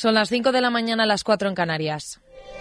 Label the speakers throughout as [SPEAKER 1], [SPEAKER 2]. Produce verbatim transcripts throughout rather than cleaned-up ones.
[SPEAKER 1] Son las cinco de la mañana, las cuatro en Canarias.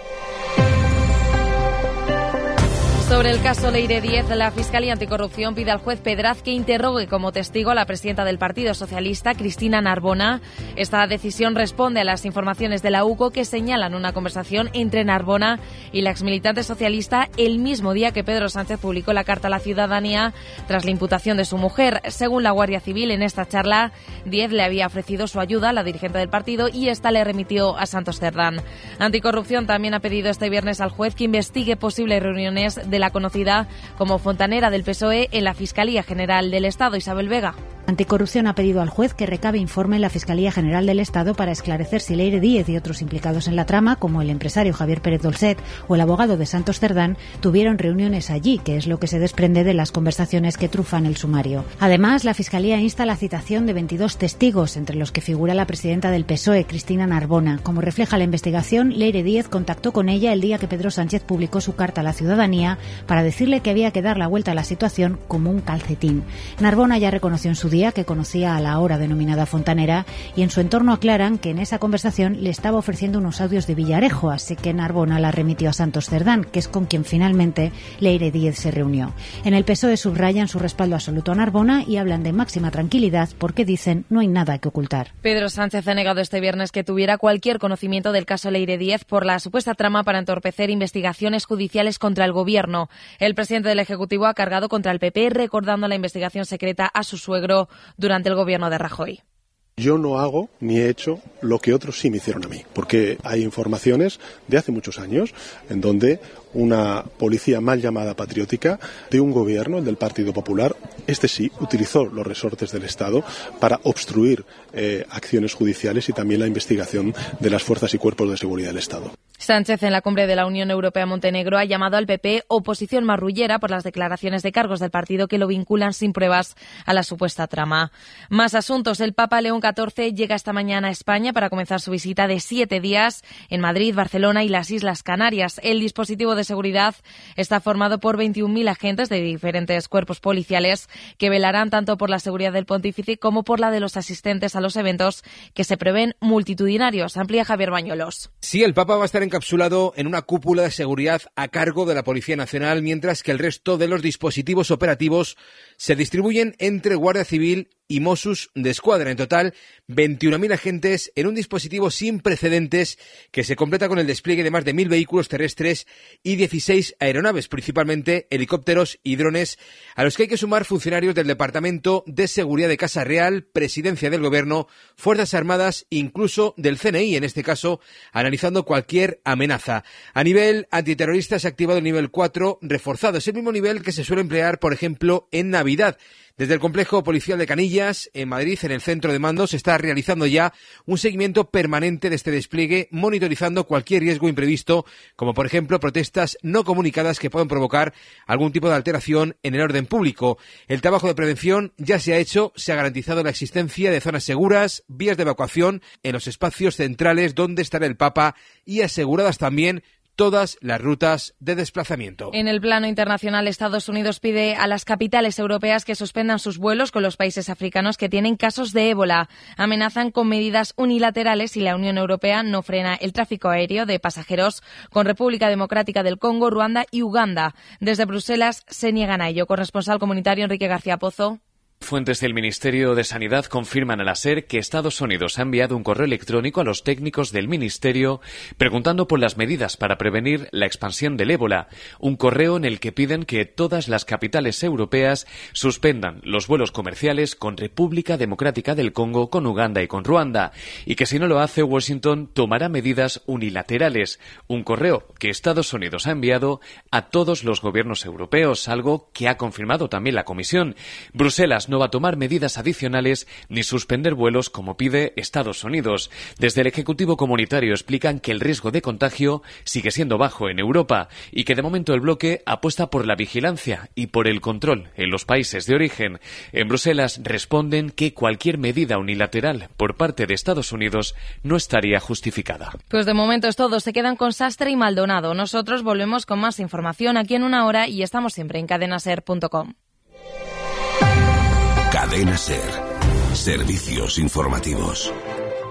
[SPEAKER 1] Sobre el caso Leire Díez, la Fiscalía Anticorrupción pide al juez Pedraz que interrogue como testigo a la presidenta del Partido Socialista, Cristina Narbona. Esta decisión responde a las informaciones de la U C O que señalan una conversación entre Narbona y la exmilitante socialista el mismo día que Pedro Sánchez publicó la carta a la ciudadanía tras la imputación de su mujer. Según la Guardia Civil, en esta charla, Díez le había ofrecido su ayuda a la dirigente del partido y esta le remitió a Santos Cerdán. Anticorrupción también ha pedido este viernes al juez que investigue posibles reuniones de la conocida como fontanera del P S O E en la Fiscalía General del Estado. Isabel Vega.
[SPEAKER 2] Anticorrupción ha pedido al juez que recabe informe en la Fiscalía General del Estado para esclarecer si Leire Díez y otros implicados en la trama, como el empresario Javier Pérez Dolcet o el abogado de Santos Cerdán, tuvieron reuniones allí, que es lo que se desprende de las conversaciones que trufan el sumario. Además, la Fiscalía insta la citación de veintidós testigos, entre los que figura la presidenta del P S O E, Cristina Narbona. Como refleja la investigación, Leire Díez contactó con ella el día que Pedro Sánchez publicó su carta a la ciudadanía para decirle que había que dar la vuelta a la situación como un calcetín. Narbona ya reconoció en su día que conocía a la ahora denominada fontanera y en su entorno aclaran que en esa conversación le estaba ofreciendo unos audios de Villarejo, así que Narbona la remitió a Santos Cerdán, que es con quien finalmente Leire Díez se reunió. En el P S O E subrayan su respaldo absoluto a Narbona y hablan de máxima tranquilidad porque dicen no hay nada que ocultar.
[SPEAKER 1] Pedro Sánchez ha negado este viernes que tuviera cualquier conocimiento del caso Leire Díez por la supuesta trama para entorpecer investigaciones judiciales contra el Gobierno. El presidente del Ejecutivo ha cargado contra el P P recordando la investigación secreta a su suegro durante el gobierno de Rajoy.
[SPEAKER 3] Yo no hago ni he hecho lo que otros sí me hicieron a mí, porque hay informaciones de hace muchos años en donde una policía mal llamada patriótica de un gobierno, el del Partido Popular, este sí, utilizó los resortes del Estado para obstruir eh, acciones judiciales y también la investigación de las fuerzas y cuerpos de seguridad del Estado.
[SPEAKER 1] Sánchez, en la cumbre de la Unión Europea Montenegro, ha llamado al P P oposición marrullera por las declaraciones de cargos del partido que lo vinculan sin pruebas a la supuesta trama. Más asuntos. El Papa León catorce llega esta mañana a España para comenzar su visita de siete días en Madrid, Barcelona y las Islas Canarias. El dispositivo de seguridad está formado por veintiún mil agentes de diferentes cuerpos policiales que velarán tanto por la seguridad del pontífice como por la de los asistentes a los eventos que se prevén multitudinarios. Amplía Javier Bañuelos.
[SPEAKER 4] Sí, el Papa va a estar encapsulado en una cúpula de seguridad a cargo de la Policía Nacional, mientras que el resto de los dispositivos operativos se distribuyen entre Guardia Civil y Mossos d'Esquadra. En total, veintiún mil agentes en un dispositivo sin precedentes que se completa con el despliegue de más de mil vehículos terrestres y dieciséis aeronaves, principalmente helicópteros y drones, a los que hay que sumar funcionarios del Departamento de Seguridad de Casa Real, Presidencia del Gobierno, Fuerzas Armadas, incluso del C N I, en este caso, analizando cualquier amenaza. A nivel antiterrorista se ha activado el nivel cuatro reforzado. Es el mismo nivel que se suele emplear, por ejemplo, en Navidad. Desde el complejo policial de Canillas, en Madrid, en el centro de mando, se está realizando ya un seguimiento permanente de este despliegue, monitorizando cualquier riesgo imprevisto, como por ejemplo protestas no comunicadas que puedan provocar algún tipo de alteración en el orden público. El trabajo de prevención ya se ha hecho, se ha garantizado la existencia de zonas seguras, vías de evacuación en los espacios centrales donde estará el Papa y aseguradas también todas las rutas de desplazamiento.
[SPEAKER 1] En el plano internacional, Estados Unidos pide a las capitales europeas que suspendan sus vuelos con los países africanos que tienen casos de ébola. Amenazan con medidas unilaterales si la Unión Europea no frena el tráfico aéreo de pasajeros con República Democrática del Congo, Ruanda y Uganda. Desde Bruselas se niegan a ello. Corresponsal comunitario Enrique García Pozo.
[SPEAKER 5] Fuentes del Ministerio de Sanidad confirman a la SER que Estados Unidos ha enviado un correo electrónico a los técnicos del Ministerio preguntando por las medidas para prevenir la expansión del ébola. Un correo en el que piden que todas las capitales europeas suspendan los vuelos comerciales con República Democrática del Congo, con Uganda y con Ruanda, y que si no lo hace, Washington tomará medidas unilaterales. Un correo que Estados Unidos ha enviado a todos los gobiernos europeos, algo que ha confirmado también la Comisión. Bruselas no va a tomar medidas adicionales ni suspender vuelos como pide Estados Unidos. Desde el Ejecutivo Comunitario explican que el riesgo de contagio sigue siendo bajo en Europa y que de momento el bloque apuesta por la vigilancia y por el control en los países de origen. En Bruselas responden que cualquier medida unilateral por parte de Estados Unidos no estaría justificada.
[SPEAKER 1] Pues de momento es todo. Se quedan con Sastre y Maldonado. Nosotros volvemos con más información aquí en una hora y estamos siempre en cadena ser punto com.
[SPEAKER 6] Cadena SER. Servicios informativos.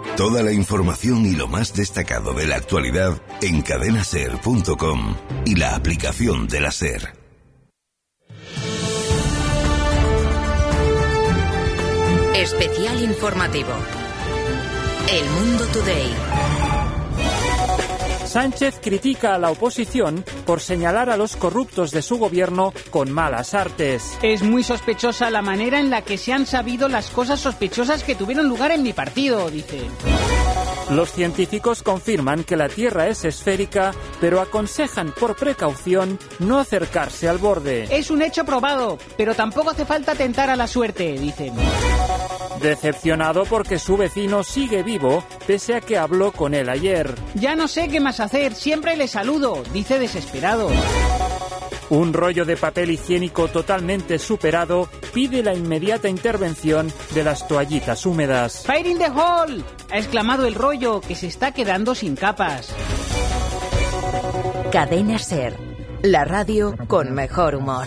[SPEAKER 6] Toda la información y lo más destacado de la actualidad en cadena ser punto com y la aplicación de la SER.
[SPEAKER 7] Especial informativo. El Mundo Today.
[SPEAKER 8] Sánchez critica a la oposición por señalar a los corruptos de su gobierno con malas artes.
[SPEAKER 9] Es muy sospechosa la manera en la que se han sabido las cosas sospechosas que tuvieron lugar en mi partido, dice.
[SPEAKER 8] Los científicos confirman que la Tierra es esférica, pero aconsejan por precaución no acercarse al borde.
[SPEAKER 9] Es un hecho probado, pero tampoco hace falta tentar a la suerte, dicen.
[SPEAKER 8] Decepcionado porque su vecino sigue vivo, pese a que habló con él ayer.
[SPEAKER 9] Ya no sé qué más hacer, siempre le saludo, dice desesperado.
[SPEAKER 8] Un rollo de papel higiénico totalmente superado pide la inmediata intervención de las toallitas húmedas.
[SPEAKER 9] ¡Fire in the hole!, ha exclamado el rollo, que se está quedando sin capas.
[SPEAKER 7] Cadena SER, la radio con mejor humor.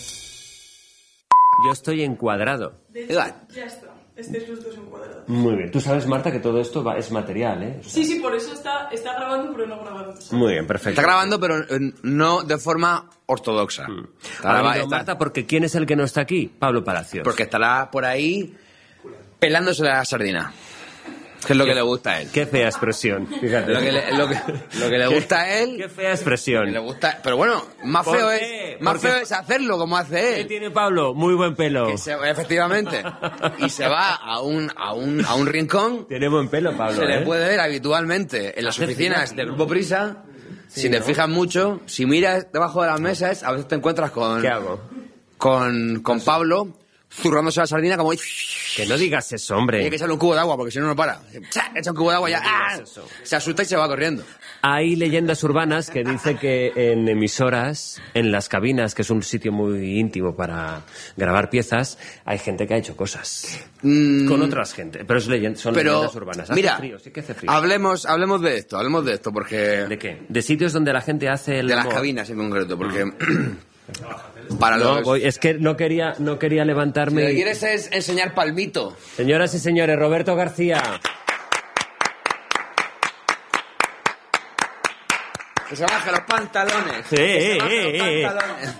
[SPEAKER 10] Yo estoy encuadrado.
[SPEAKER 11] Ya está. Estáis los dos encuadrados.
[SPEAKER 10] Muy bien. Tú sabes, Marta, que todo esto va, es material, ¿eh? O sea...
[SPEAKER 11] Sí, sí, por eso está, está grabando, pero no grabando.
[SPEAKER 10] Muy bien, perfecto.
[SPEAKER 12] Está grabando, pero no de forma ortodoxa.
[SPEAKER 10] Mm.
[SPEAKER 12] Graba,
[SPEAKER 10] está... Marta, porque ¿quién es el que no está aquí? Pablo Palacios.
[SPEAKER 12] Porque estará por ahí pelándose la sardina. Que es lo que le gusta a él.
[SPEAKER 10] Qué fea expresión. Fíjate.
[SPEAKER 12] Lo que le, lo que, lo que le gusta a él.
[SPEAKER 10] Qué fea expresión.
[SPEAKER 12] Le gusta, pero bueno, más feo
[SPEAKER 10] qué?
[SPEAKER 12] es más
[SPEAKER 10] Porque...
[SPEAKER 12] feo es hacerlo como hace él.
[SPEAKER 10] ¿Qué tiene Pablo? Muy buen pelo.
[SPEAKER 12] Que se, efectivamente. Y se va a un a un a un rincón.
[SPEAKER 10] Tiene buen pelo, Pablo.
[SPEAKER 12] Se
[SPEAKER 10] ¿eh?
[SPEAKER 12] le puede ver habitualmente en las
[SPEAKER 10] Hacer
[SPEAKER 12] oficinas
[SPEAKER 10] final.
[SPEAKER 12] del Grupo Prisa.
[SPEAKER 10] Sí,
[SPEAKER 12] si te
[SPEAKER 10] ¿no?
[SPEAKER 12] fijas mucho, si miras debajo de las mesas, a veces te encuentras con
[SPEAKER 10] ¿Qué hago?
[SPEAKER 12] con con Pablo zurrándose la sardina como...
[SPEAKER 10] Que no digas eso, hombre.
[SPEAKER 12] Hay que echarle un cubo de agua porque si no, no para. Echa un cubo de agua y ya... ¡ah! Se asusta y se va corriendo.
[SPEAKER 10] Hay leyendas urbanas que dicen que en emisoras, en las cabinas, que es un sitio muy íntimo para grabar piezas, hay gente que ha hecho cosas.
[SPEAKER 12] Mm,
[SPEAKER 10] con otras gente. Pero es leyend- son
[SPEAKER 12] pero,
[SPEAKER 10] leyendas urbanas. Hace
[SPEAKER 12] mira,
[SPEAKER 10] frío, sí que hace frío.
[SPEAKER 12] hablemos, hablemos de esto, hablemos de esto porque...
[SPEAKER 10] ¿De qué? De sitios donde la gente hace el
[SPEAKER 12] De las
[SPEAKER 10] amor.
[SPEAKER 12] cabinas en concreto, porque... para
[SPEAKER 10] No,
[SPEAKER 12] los...
[SPEAKER 10] voy- es que no quería, no quería
[SPEAKER 12] Si
[SPEAKER 10] levantarme.
[SPEAKER 12] lo que
[SPEAKER 10] y-
[SPEAKER 12] quieres es enseñar palmito.
[SPEAKER 10] Señoras y señores, Roberto García.
[SPEAKER 12] Que se baje los pantalones.
[SPEAKER 10] Sí,
[SPEAKER 12] Que se baje
[SPEAKER 10] eh,
[SPEAKER 12] los
[SPEAKER 10] eh,
[SPEAKER 12] pantalones.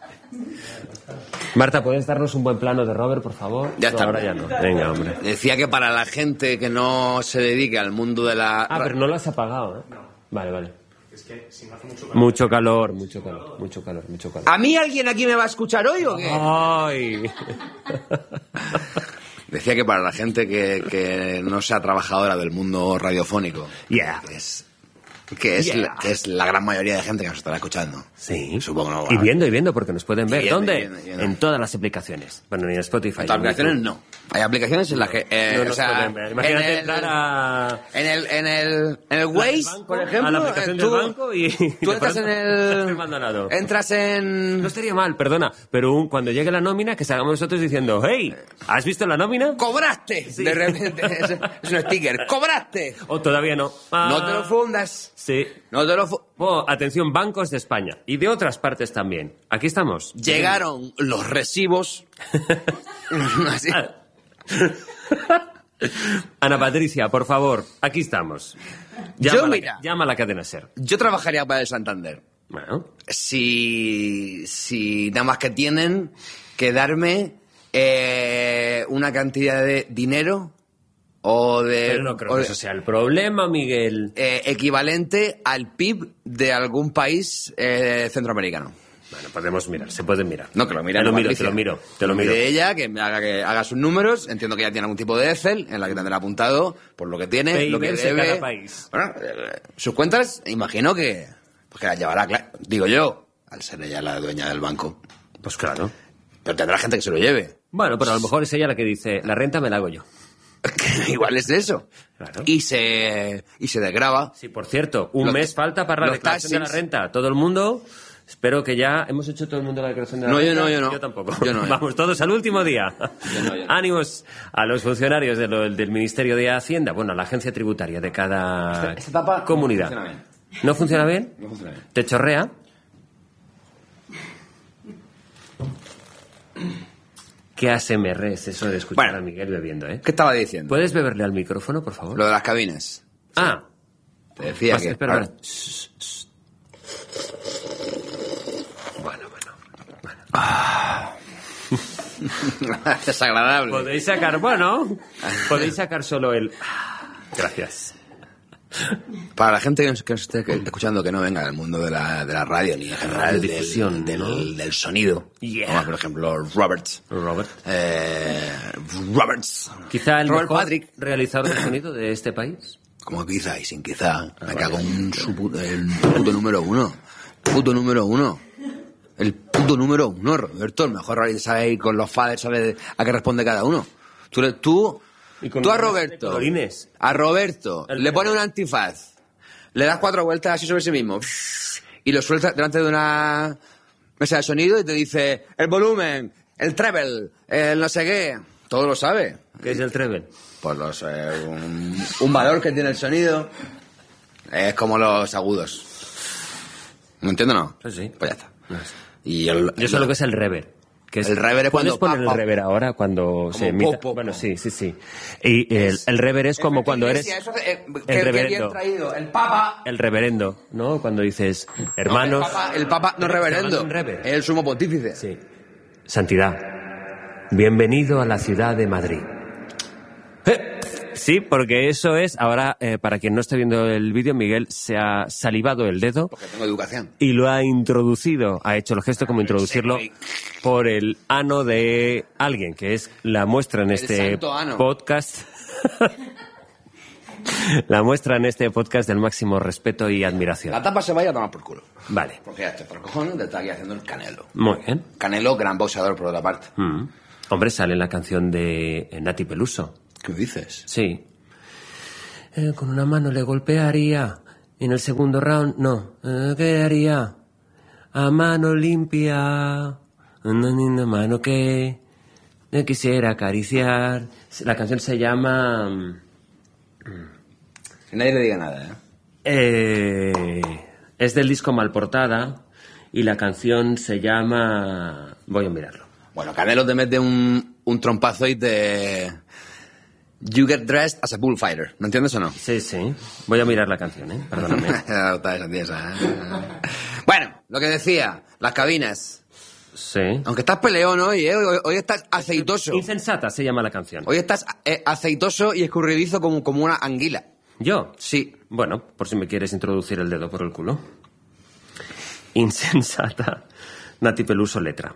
[SPEAKER 10] Marta, ¿puedes darnos un buen plano de Robert, por favor?
[SPEAKER 12] Ya está.
[SPEAKER 10] No, ahora ya no. Venga, hombre.
[SPEAKER 12] Decía que para la gente que no se dedique al mundo de la...
[SPEAKER 10] Ah, pero no lo has apagado, ¿eh? Vale, vale. Es que si no hace mucho calor. Mucho calor, mucho calor, mucho calor, mucho calor.
[SPEAKER 12] ¿A mí alguien aquí me va a escuchar hoy o qué?
[SPEAKER 10] ¡Ay!
[SPEAKER 12] Decía que para la gente que, que no sea trabajadora del mundo radiofónico,
[SPEAKER 10] Yeah.
[SPEAKER 12] que es, que, es
[SPEAKER 10] Yeah.
[SPEAKER 12] la, que es la gran mayoría de gente que nos estará escuchando.
[SPEAKER 10] Sí.
[SPEAKER 12] Supongo, ¿no?
[SPEAKER 10] Y viendo, y viendo, porque nos pueden ver.
[SPEAKER 12] Y viendo,
[SPEAKER 10] ¿Dónde?
[SPEAKER 12] y viendo, y viendo.
[SPEAKER 10] En todas las aplicaciones. Bueno, ni en Spotify.
[SPEAKER 12] En
[SPEAKER 10] ni en
[SPEAKER 12] aplicaciones
[SPEAKER 10] YouTube.
[SPEAKER 12] no. Hay aplicaciones en las que... eh,
[SPEAKER 10] No
[SPEAKER 12] o
[SPEAKER 10] nos
[SPEAKER 12] sea,
[SPEAKER 10] pueden ver. Imagínate
[SPEAKER 12] en el,
[SPEAKER 10] entrar a...
[SPEAKER 12] En el, en el, en el Waze,
[SPEAKER 10] banco,
[SPEAKER 12] por
[SPEAKER 10] a
[SPEAKER 12] ejemplo,
[SPEAKER 10] la aplicación
[SPEAKER 12] tú,
[SPEAKER 10] del banco y...
[SPEAKER 12] tú entras en el...
[SPEAKER 10] Abandonado.
[SPEAKER 12] Entras en...
[SPEAKER 10] No estaría mal, perdona, pero un- cuando llegue la nómina, que salgamos nosotros diciendo, hey, ¿has visto la nómina?
[SPEAKER 12] ¡Cobraste!
[SPEAKER 10] Sí.
[SPEAKER 12] De repente, es, es un sticker. ¡Cobraste!
[SPEAKER 10] O todavía no. Ah,
[SPEAKER 12] No te lo fundas.
[SPEAKER 10] Sí.
[SPEAKER 12] No te lo fu-
[SPEAKER 10] Oh, atención, bancos de España y de otras partes también. Aquí estamos.
[SPEAKER 12] Llegaron los recibos. Así.
[SPEAKER 10] Ana Patricia, por favor, aquí estamos.
[SPEAKER 12] Yo,
[SPEAKER 10] Llama, a la-
[SPEAKER 12] mira.
[SPEAKER 10] llama a la cadena SER.
[SPEAKER 12] Yo trabajaría para el Santander.
[SPEAKER 10] Bueno,
[SPEAKER 12] Si, si nada más que tienen que darme eh, una cantidad de dinero o de...
[SPEAKER 10] pero no creo
[SPEAKER 12] o
[SPEAKER 10] que
[SPEAKER 12] de-
[SPEAKER 10] eso sea el problema, Miguel.
[SPEAKER 12] eh, equivalente al P I B de algún país eh, centroamericano.
[SPEAKER 10] Bueno, podemos mirar, se puede mirar.
[SPEAKER 12] No, que lo mire
[SPEAKER 10] Te lo
[SPEAKER 12] Ana
[SPEAKER 10] miro,
[SPEAKER 12] Patricia.
[SPEAKER 10] te lo miro, te lo miro.
[SPEAKER 12] mire ella, que me haga, que haga sus números. Entiendo que ella tiene algún tipo de Excel en la que tendrá apuntado por lo que tiene,
[SPEAKER 10] P I B
[SPEAKER 12] lo que
[SPEAKER 10] de
[SPEAKER 12] debe.
[SPEAKER 10] cada país.
[SPEAKER 12] Bueno, eh, sus cuentas, imagino que, pues que las llevará, cla- digo yo, al ser ella la dueña del banco.
[SPEAKER 10] Pues claro.
[SPEAKER 12] Pero tendrá gente que se lo lleve.
[SPEAKER 10] Bueno, pero a lo mejor es ella la que dice, la renta me la hago yo.
[SPEAKER 12] Igual es eso.
[SPEAKER 10] Claro.
[SPEAKER 12] Y se y se desgrava.
[SPEAKER 10] Sí, por cierto, un
[SPEAKER 12] Los-
[SPEAKER 10] mes falta para la
[SPEAKER 12] los
[SPEAKER 10] declaración de la
[SPEAKER 12] taxis.
[SPEAKER 10] renta. Todo el mundo, espero que ya hemos hecho todo el mundo la declaración de la
[SPEAKER 12] No, yo
[SPEAKER 10] renta.
[SPEAKER 12] no, yo no.
[SPEAKER 10] Yo tampoco.
[SPEAKER 12] Yo no, yo.
[SPEAKER 10] Vamos todos al último día.
[SPEAKER 12] Yo no, yo no.
[SPEAKER 10] Ánimos a los funcionarios de lo- del Ministerio de Hacienda, bueno, a la agencia tributaria de cada
[SPEAKER 12] Esta- esta tapa
[SPEAKER 10] comunidad.
[SPEAKER 12] no funciona bien.
[SPEAKER 10] ¿No funciona bien?
[SPEAKER 12] No funciona bien.
[SPEAKER 10] ¿Te chorrea? Qué A S M R es eso de escuchar
[SPEAKER 12] Bueno.
[SPEAKER 10] a Miguel bebiendo, ¿eh?
[SPEAKER 12] ¿Qué estaba diciendo?
[SPEAKER 10] ¿Puedes beberle al micrófono, por favor?
[SPEAKER 12] Lo de las cabinas.
[SPEAKER 10] Ah.
[SPEAKER 12] Te decía
[SPEAKER 10] Vas,
[SPEAKER 12] que...
[SPEAKER 10] espera,
[SPEAKER 12] ahora-
[SPEAKER 10] espera. Shh, shh. Bueno, bueno.
[SPEAKER 12] Ah. Desagradable.
[SPEAKER 10] Podéis sacar, bueno, podéis sacar solo el... Gracias.
[SPEAKER 12] Para la gente que nos, que nos esté escuchando que no venga del mundo de la, de la radio ni en general
[SPEAKER 10] De difusión,
[SPEAKER 12] del,
[SPEAKER 10] ¿no?
[SPEAKER 12] del, del sonido,
[SPEAKER 10] Yeah.
[SPEAKER 12] como por ejemplo Roberts,
[SPEAKER 10] Robert.
[SPEAKER 12] eh, Roberts,
[SPEAKER 10] Quizá el
[SPEAKER 12] Robert
[SPEAKER 10] mejor
[SPEAKER 12] Patrick,
[SPEAKER 10] realizador de sonido de este país.
[SPEAKER 12] como quizá y sin quizá, me
[SPEAKER 10] vale.
[SPEAKER 12] cago en su puto, el puto número uno, puto número uno. El puto número uno, Roberto, el mejor realizador, sabe ir con los faders, sabe a qué responde cada uno. Tú, le- tú,
[SPEAKER 10] Y con
[SPEAKER 12] tú a
[SPEAKER 10] un
[SPEAKER 12] Roberto,
[SPEAKER 10] de colorines.
[SPEAKER 12] a Roberto,
[SPEAKER 10] El-
[SPEAKER 12] le pones un antifaz, le das cuatro vueltas así sobre sí mismo, y lo sueltas delante de una mesa de sonido y te dice el volumen, el treble, el no sé qué, todo lo sabe.
[SPEAKER 10] ¿Qué es el treble?
[SPEAKER 12] Pues los, eh, un, un valor que tiene el sonido es como los agudos. ¿No entiendo, no?
[SPEAKER 10] Sí, sí.
[SPEAKER 12] Pues ya está.
[SPEAKER 10] No sé.
[SPEAKER 12] Y el,
[SPEAKER 10] Yo sé lo que es el reverb. Que es,
[SPEAKER 12] El reverb es
[SPEAKER 10] ¿Puedes
[SPEAKER 12] cuando
[SPEAKER 10] poner
[SPEAKER 12] pa,
[SPEAKER 10] el
[SPEAKER 12] pa.
[SPEAKER 10] reverb ahora cuando se
[SPEAKER 12] Como
[SPEAKER 10] emita?
[SPEAKER 12] po, po,
[SPEAKER 10] Bueno,
[SPEAKER 12] po.
[SPEAKER 10] sí, sí, sí. Y el, el reverb es como cuando eres
[SPEAKER 12] Iglesia, eso, eh,
[SPEAKER 10] el
[SPEAKER 12] qué- qué
[SPEAKER 10] reverendo.
[SPEAKER 12] bien traído. El Papa...
[SPEAKER 10] el reverendo, ¿no? Cuando dices, hermanos...
[SPEAKER 12] No, el Papa, el Papa no es reverendo.
[SPEAKER 10] Un reverb.
[SPEAKER 12] Es el sumo pontífice.
[SPEAKER 10] Sí. Santidad, bienvenido a la ciudad de Madrid. Eh, Sí, porque eso es... Ahora, eh, para quien no esté viendo el vídeo, Miguel se ha salivado el dedo
[SPEAKER 12] Porque tengo educación.
[SPEAKER 10] y lo ha introducido, ha hecho el gesto como introducirlo por el ano de alguien, que es la muestra en
[SPEAKER 12] El
[SPEAKER 10] este
[SPEAKER 12] santo ano.
[SPEAKER 10] podcast. La muestra en este podcast del máximo respeto y admiración.
[SPEAKER 12] La tapa se vaya a tomar por culo.
[SPEAKER 10] Vale,
[SPEAKER 12] Porque ya estoy por cojones de estar aquí haciendo el Canelo.
[SPEAKER 10] muy bien.
[SPEAKER 12] Canelo, gran boxeador por otra parte.
[SPEAKER 10] Mm. Hombre, sale la canción de eh, Nati Peluso.
[SPEAKER 12] ¿Qué me dices?
[SPEAKER 10] Sí. Eh, con una mano le golpearía. Y en el segundo round, no. Eh, ¿Qué haría? A mano limpia. Una linda mano que le quisiera acariciar. La canción se llama... mm,
[SPEAKER 12] Que nadie le diga nada, ¿eh?
[SPEAKER 10] eh, es del disco Malportada. Y la canción se llama... Voy a mirarlo.
[SPEAKER 12] Bueno, Canelo te mete un, un trompazo y te... You get dressed as a bullfighter. ¿No entiendes o no?
[SPEAKER 10] Sí, sí. Voy a mirar la canción, ¿eh? Perdóname.
[SPEAKER 12] Está esa tiesa, ¿eh? Bueno, lo que decía, las cabinas.
[SPEAKER 10] Sí.
[SPEAKER 12] Aunque estás peleón hoy, ¿eh? Hoy, hoy estás aceitoso.
[SPEAKER 10] Insensata se llama la canción.
[SPEAKER 12] Hoy estás eh, aceitoso y escurridizo como, como una anguila.
[SPEAKER 10] ¿Yo?
[SPEAKER 12] Sí.
[SPEAKER 10] Bueno, por si me quieres introducir el dedo por el culo. Insensata. Nati Peluso, letra.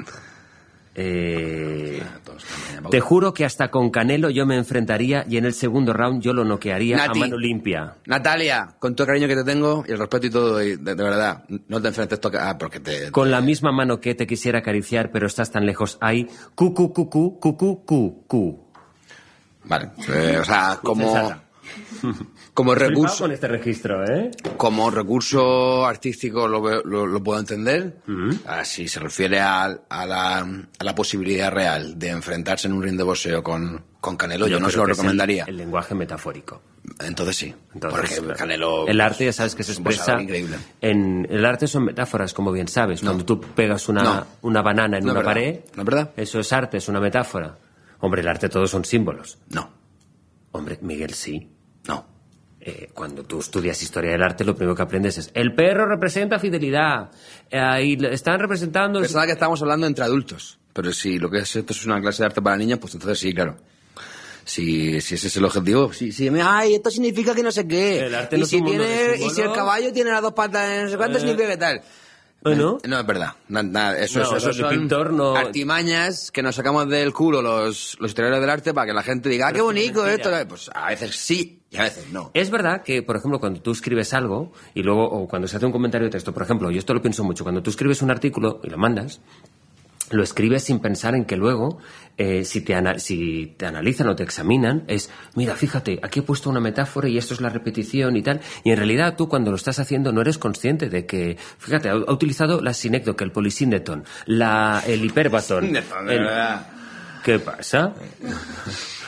[SPEAKER 10] Eh, te juro que hasta con Canelo yo me enfrentaría y en el segundo round yo lo noquearía
[SPEAKER 12] Nati.
[SPEAKER 10] a mano limpia.
[SPEAKER 12] Natalia, con todo el cariño que te tengo y el respeto y todo, y de, de verdad, no te enfrentes toca... Ah, porque te...
[SPEAKER 10] Con la misma mano que te quisiera acariciar, pero estás tan lejos. Ay, cu, cu, cu, cu, cu, cu, cu, cu.
[SPEAKER 12] Vale, eh, o sea, como...
[SPEAKER 10] Insensata.
[SPEAKER 12] Como
[SPEAKER 10] Flipado
[SPEAKER 12] recurso...
[SPEAKER 10] con este registro, ¿eh?
[SPEAKER 12] Como recurso artístico lo, veo- lo, lo puedo entender.
[SPEAKER 10] Mm.
[SPEAKER 12] Ah, si se refiere a, a, la, a la posibilidad real de enfrentarse en un ring de boxeo con, con Canelo, yo, no se
[SPEAKER 10] creo
[SPEAKER 12] lo
[SPEAKER 10] que es el-
[SPEAKER 12] recomendaría.
[SPEAKER 10] El, lenguaje metafórico.
[SPEAKER 12] Entonces sí,
[SPEAKER 10] Entonces,
[SPEAKER 12] porque
[SPEAKER 10] claro.
[SPEAKER 12] Canelo...
[SPEAKER 10] El arte, ya sabes que se
[SPEAKER 12] es un boxeador
[SPEAKER 10] expresa...
[SPEAKER 12] increíble.
[SPEAKER 10] En el arte son metáforas, como bien sabes.
[SPEAKER 12] No.
[SPEAKER 10] Cuando tú pegas una,
[SPEAKER 12] No.
[SPEAKER 10] una banana en
[SPEAKER 12] No es
[SPEAKER 10] una
[SPEAKER 12] verdad.
[SPEAKER 10] pared,
[SPEAKER 12] ¿No es verdad?
[SPEAKER 10] eso es arte, es una metáfora. Hombre, el arte todos son símbolos.
[SPEAKER 12] No,
[SPEAKER 10] Hombre, Miguel, sí.
[SPEAKER 12] no.
[SPEAKER 10] Eh, cuando tú estudias historia del arte, lo primero que aprendes es el perro representa fidelidad. Eh, ahí le- están representando... el-
[SPEAKER 12] Pensaba que estábamos hablando entre adultos, pero si lo que es esto es una clase de arte para niños, pues entonces sí, claro. Si, si ese es el objetivo, si, si me, ay, esto significa que no sé qué.
[SPEAKER 10] El arte
[SPEAKER 12] y,
[SPEAKER 10] no es
[SPEAKER 12] si
[SPEAKER 10] un mundo de
[SPEAKER 12] tiene, y
[SPEAKER 10] símbolos.
[SPEAKER 12] si el caballo tiene las dos patas, no sé cuánto
[SPEAKER 10] Eh.
[SPEAKER 12] significa que tal.
[SPEAKER 10] Bueno.
[SPEAKER 12] No, es verdad. Na- na- eso
[SPEAKER 10] No,
[SPEAKER 12] eso- eso
[SPEAKER 10] los de
[SPEAKER 12] son
[SPEAKER 10] pintor no-
[SPEAKER 12] artimañas que nos sacamos del culo los, los historiadores del arte para que la gente diga, ah, qué bonito esto. Pues a veces sí y a veces no.
[SPEAKER 10] Es verdad que, por ejemplo, cuando tú escribes algo y luego, o cuando se hace un comentario de texto, por ejemplo, yo esto lo pienso mucho, cuando tú escribes un artículo y lo mandas, lo escribes sin pensar en que luego, eh, si, te ana- si te analizan o te examinan, es, mira, fíjate, aquí he puesto una metáfora y esto es la repetición y tal. Y en realidad tú cuando lo estás haciendo no eres consciente de que, fíjate, ha, ha utilizado la sinécdoque, el polisíndeton, la, el hiperbatón.
[SPEAKER 12] De
[SPEAKER 10] el-
[SPEAKER 12] verdad.
[SPEAKER 10] ¿Qué pasa?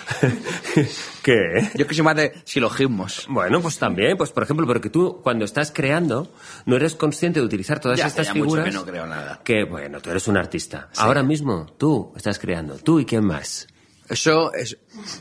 [SPEAKER 10] ¿Qué?
[SPEAKER 12] Yo es que soy más de silogismos.
[SPEAKER 10] Bueno, pues también, pues por ejemplo, porque tú cuando estás creando no eres consciente de utilizar todas
[SPEAKER 12] Ya
[SPEAKER 10] estas
[SPEAKER 12] hace ya mucho
[SPEAKER 10] figuras.
[SPEAKER 12] que no creo nada.
[SPEAKER 10] Que, bueno, tú eres un artista.
[SPEAKER 12] Sí.
[SPEAKER 10] Ahora mismo tú estás creando. ¿Tú y quién más?
[SPEAKER 12] Eso es...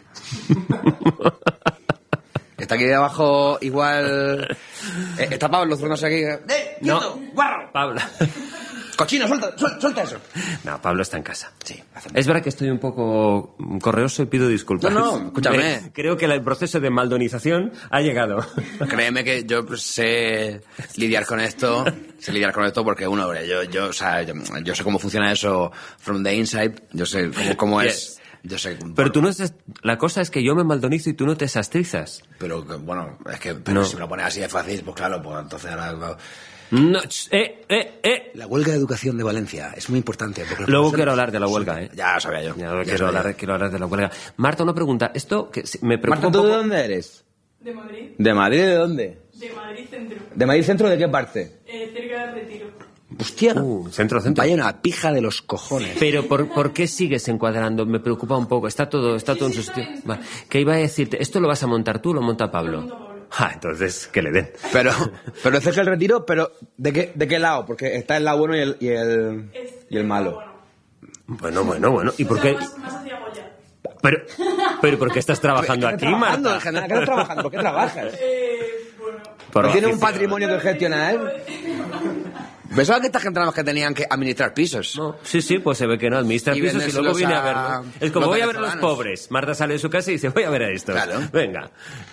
[SPEAKER 12] Está aquí debajo igual... Eh, está Pablo zurrándose aquí. ¡Eh,
[SPEAKER 10] No.
[SPEAKER 12] quieto, guarro!
[SPEAKER 10] Pablo.
[SPEAKER 12] ¡Cochino, suelta, suelta, suelta eso!
[SPEAKER 10] No, Pablo está en casa.
[SPEAKER 12] Sí.
[SPEAKER 10] Es verdad que estoy un poco correoso y pido disculpas.
[SPEAKER 12] No, no, escúchame.
[SPEAKER 10] Eh, Creo que el proceso de maldonización ha llegado.
[SPEAKER 12] Créeme que yo pues, sé lidiar con esto, sé lidiar con esto porque uno, hombre, yo, yo, o sea, yo, yo sé cómo funciona eso from the inside, yo sé cómo, cómo
[SPEAKER 10] Yes.
[SPEAKER 12] es, yo sé.
[SPEAKER 10] Pero tú no estás... La cosa es que yo me maldonizo y tú no te sastrizas.
[SPEAKER 12] Pero que, bueno, es que pero
[SPEAKER 10] No.
[SPEAKER 12] si me lo pones así de fácil, pues claro, pues entonces ahora...
[SPEAKER 10] No, ch- eh, eh, eh.
[SPEAKER 12] La huelga de educación de Valencia es muy importante. Porque los
[SPEAKER 10] Luego
[SPEAKER 12] profesores-
[SPEAKER 10] quiero hablar de la huelga, ¿eh?
[SPEAKER 12] Ya lo sabía yo.
[SPEAKER 10] Ya,
[SPEAKER 12] ya
[SPEAKER 10] quiero,
[SPEAKER 12] sabía
[SPEAKER 10] hablar,
[SPEAKER 12] yo.
[SPEAKER 10] quiero hablar de la huelga. Marta, una pregunta. Esto que si- me preocupa
[SPEAKER 12] Marta, ¿tú
[SPEAKER 10] un
[SPEAKER 12] de
[SPEAKER 10] poco...
[SPEAKER 12] dónde eres?
[SPEAKER 11] De Madrid.
[SPEAKER 12] ¿De Madrid de dónde?
[SPEAKER 11] De Madrid Centro.
[SPEAKER 12] ¿De Madrid Centro de qué parte?
[SPEAKER 11] Eh, cerca del Retiro.
[SPEAKER 12] Hostia.
[SPEAKER 10] Uh, centro, centro.
[SPEAKER 12] Vaya una pija de los cojones.
[SPEAKER 10] Pero ¿por, ¿por qué sigues encuadrando? Me preocupa un poco. Está todo, está todo en su sitio. Va. ¿Qué iba a decirte? ¿Esto lo vas a montar tú o lo monta Pablo? Ah, entonces, que le den.
[SPEAKER 12] Pero, pero cerca del Retiro, pero ¿de qué, de qué lado? Porque está el lado bueno y el, y el, y el malo.
[SPEAKER 10] Bueno, bueno, bueno. ¿Y por qué?
[SPEAKER 11] Más, más hacia Goya.
[SPEAKER 10] Pero, pero ¿por qué estás trabajando
[SPEAKER 12] ¿Qué
[SPEAKER 10] aquí,
[SPEAKER 12] estás trabajando,
[SPEAKER 10] Marta?
[SPEAKER 12] en general? ¿Qué estás trabajando? ¿Por qué trabajas?
[SPEAKER 11] Eh, bueno.
[SPEAKER 10] Por
[SPEAKER 12] ¿No tienes un
[SPEAKER 10] oficio.
[SPEAKER 12] patrimonio que gestionar? Pensaba que esta gente eran los que tenían que administrar pisos.
[SPEAKER 10] No, sí, sí, pues se ve que no administra
[SPEAKER 12] Y
[SPEAKER 10] pisos y
[SPEAKER 12] vendérselos
[SPEAKER 10] luego viene a,
[SPEAKER 12] a
[SPEAKER 10] verlo. Es como
[SPEAKER 12] los
[SPEAKER 10] voy a ver a los
[SPEAKER 12] venezolanos.
[SPEAKER 10] pobres. Marta sale de su casa y dice, voy a ver a estos.
[SPEAKER 12] Claro.
[SPEAKER 10] Venga.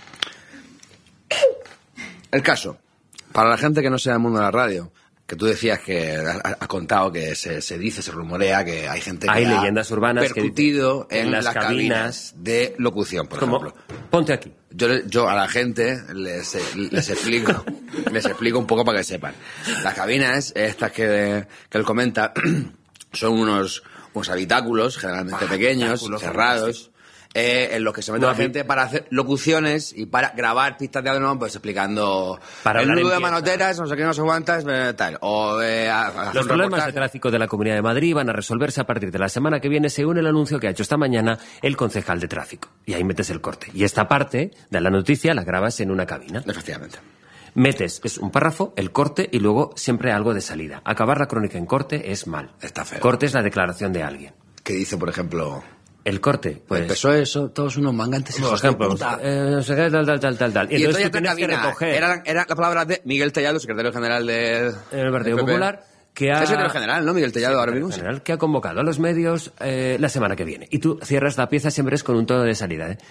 [SPEAKER 12] El caso, para la gente que no sea del mundo de la radio, que tú decías que has has contado que se, se dice, se rumorea que hay gente que
[SPEAKER 10] Hay
[SPEAKER 12] ha
[SPEAKER 10] leyendas urbanas que
[SPEAKER 12] percutido
[SPEAKER 10] dicen,
[SPEAKER 12] en,
[SPEAKER 10] en
[SPEAKER 12] las,
[SPEAKER 10] las
[SPEAKER 12] cabinas
[SPEAKER 10] cabinas
[SPEAKER 12] de locución, por
[SPEAKER 10] Como,
[SPEAKER 12] ejemplo.
[SPEAKER 10] ponte aquí.
[SPEAKER 12] Yo, le- yo a la gente les, les explico les explico un poco para que sepan. Las cabinas, estas que, que él comenta, son unos, unos habitáculos, generalmente pequeños,
[SPEAKER 10] habitáculos
[SPEAKER 12] cerrados, eh, en los que se mete
[SPEAKER 10] No,
[SPEAKER 12] la
[SPEAKER 10] a mí-
[SPEAKER 12] gente para hacer locuciones y para grabar pistas de audio, pues explicando
[SPEAKER 10] Para
[SPEAKER 12] el
[SPEAKER 10] hablar
[SPEAKER 12] nudo
[SPEAKER 10] en
[SPEAKER 12] de
[SPEAKER 10] piezas.
[SPEAKER 12] manoteras, no sé qué, no sé cuántas, eh, tal. O eh, a- a hacer
[SPEAKER 10] Los
[SPEAKER 12] un
[SPEAKER 10] problemas de
[SPEAKER 12] reportaje.
[SPEAKER 10] tráfico de la Comunidad de Madrid van a resolverse a partir de la semana que viene, según el anuncio que ha hecho esta mañana el concejal de tráfico. Y ahí metes el corte. Y esta parte de la noticia la grabas en una cabina.
[SPEAKER 12] Efectivamente.
[SPEAKER 10] Metes, es un párrafo, el corte y luego siempre algo de salida. Acabar la crónica en corte es mal.
[SPEAKER 12] Está feo.
[SPEAKER 10] Corte es la declaración de alguien.
[SPEAKER 12] Que dice, por ejemplo,
[SPEAKER 10] El corte, pues...
[SPEAKER 12] el P S O E, eso, todos unos mangantes
[SPEAKER 10] Por
[SPEAKER 12] hijos de
[SPEAKER 10] ejemplo,
[SPEAKER 12] puta.
[SPEAKER 10] eh, no sé qué, tal, tal, tal, tal, tal.
[SPEAKER 12] Y entonces
[SPEAKER 10] tú
[SPEAKER 12] ya te
[SPEAKER 10] tienes que
[SPEAKER 12] cabina.
[SPEAKER 10] recoger
[SPEAKER 12] Eran, eran las palabras de Miguel Tellado, secretario general de,
[SPEAKER 10] en el Partido
[SPEAKER 12] del P P.
[SPEAKER 10] Popular que ha...
[SPEAKER 12] Es secretario general, ¿no? Miguel Tellado ahora mismo.
[SPEAKER 10] general que ha convocado a los medios eh, la semana que viene. Y tú cierras la pieza siempre es con un tono de salida, ¿eh?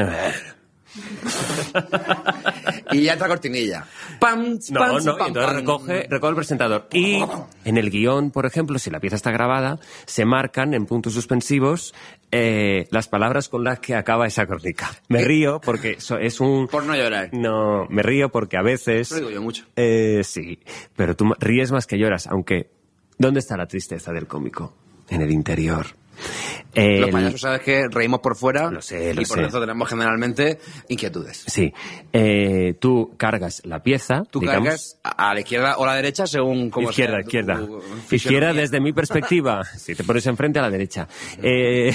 [SPEAKER 12] Y ya entra cortinilla. Pam,
[SPEAKER 10] No,
[SPEAKER 12] pam,
[SPEAKER 10] no,
[SPEAKER 12] pam,
[SPEAKER 10] y entonces
[SPEAKER 12] pam.
[SPEAKER 10] recoge, recoge el presentador. Y en el guión, por ejemplo, si la pieza está grabada, se marcan en puntos suspensivos eh, las palabras con las que acaba esa crónica. Me río porque eso es un...
[SPEAKER 12] Por no llorar.
[SPEAKER 10] No, me río porque a veces...
[SPEAKER 12] Lo digo yo mucho.
[SPEAKER 10] Eh, sí, pero tú ríes más que lloras, aunque... ¿Dónde está la tristeza del cómico? En el interior.
[SPEAKER 12] Los
[SPEAKER 10] El-
[SPEAKER 12] payasos, ¿sabes que reímos por fuera?
[SPEAKER 10] Lo sé, lo
[SPEAKER 12] y por
[SPEAKER 10] sé.
[SPEAKER 12] eso tenemos generalmente inquietudes.
[SPEAKER 10] Sí. Eh, tú cargas la pieza.
[SPEAKER 12] Tú
[SPEAKER 10] digamos,
[SPEAKER 12] cargas a a la izquierda o a la derecha según como
[SPEAKER 10] Izquierda,
[SPEAKER 12] sea tu
[SPEAKER 10] izquierda.
[SPEAKER 12] fisonomía.
[SPEAKER 10] Izquierda desde mi perspectiva. Si te pones enfrente a la derecha. Eh...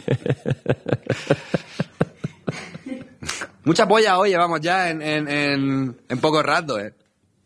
[SPEAKER 12] Mucha polla hoy llevamos ya en, en, en, en poco rato, ¿eh?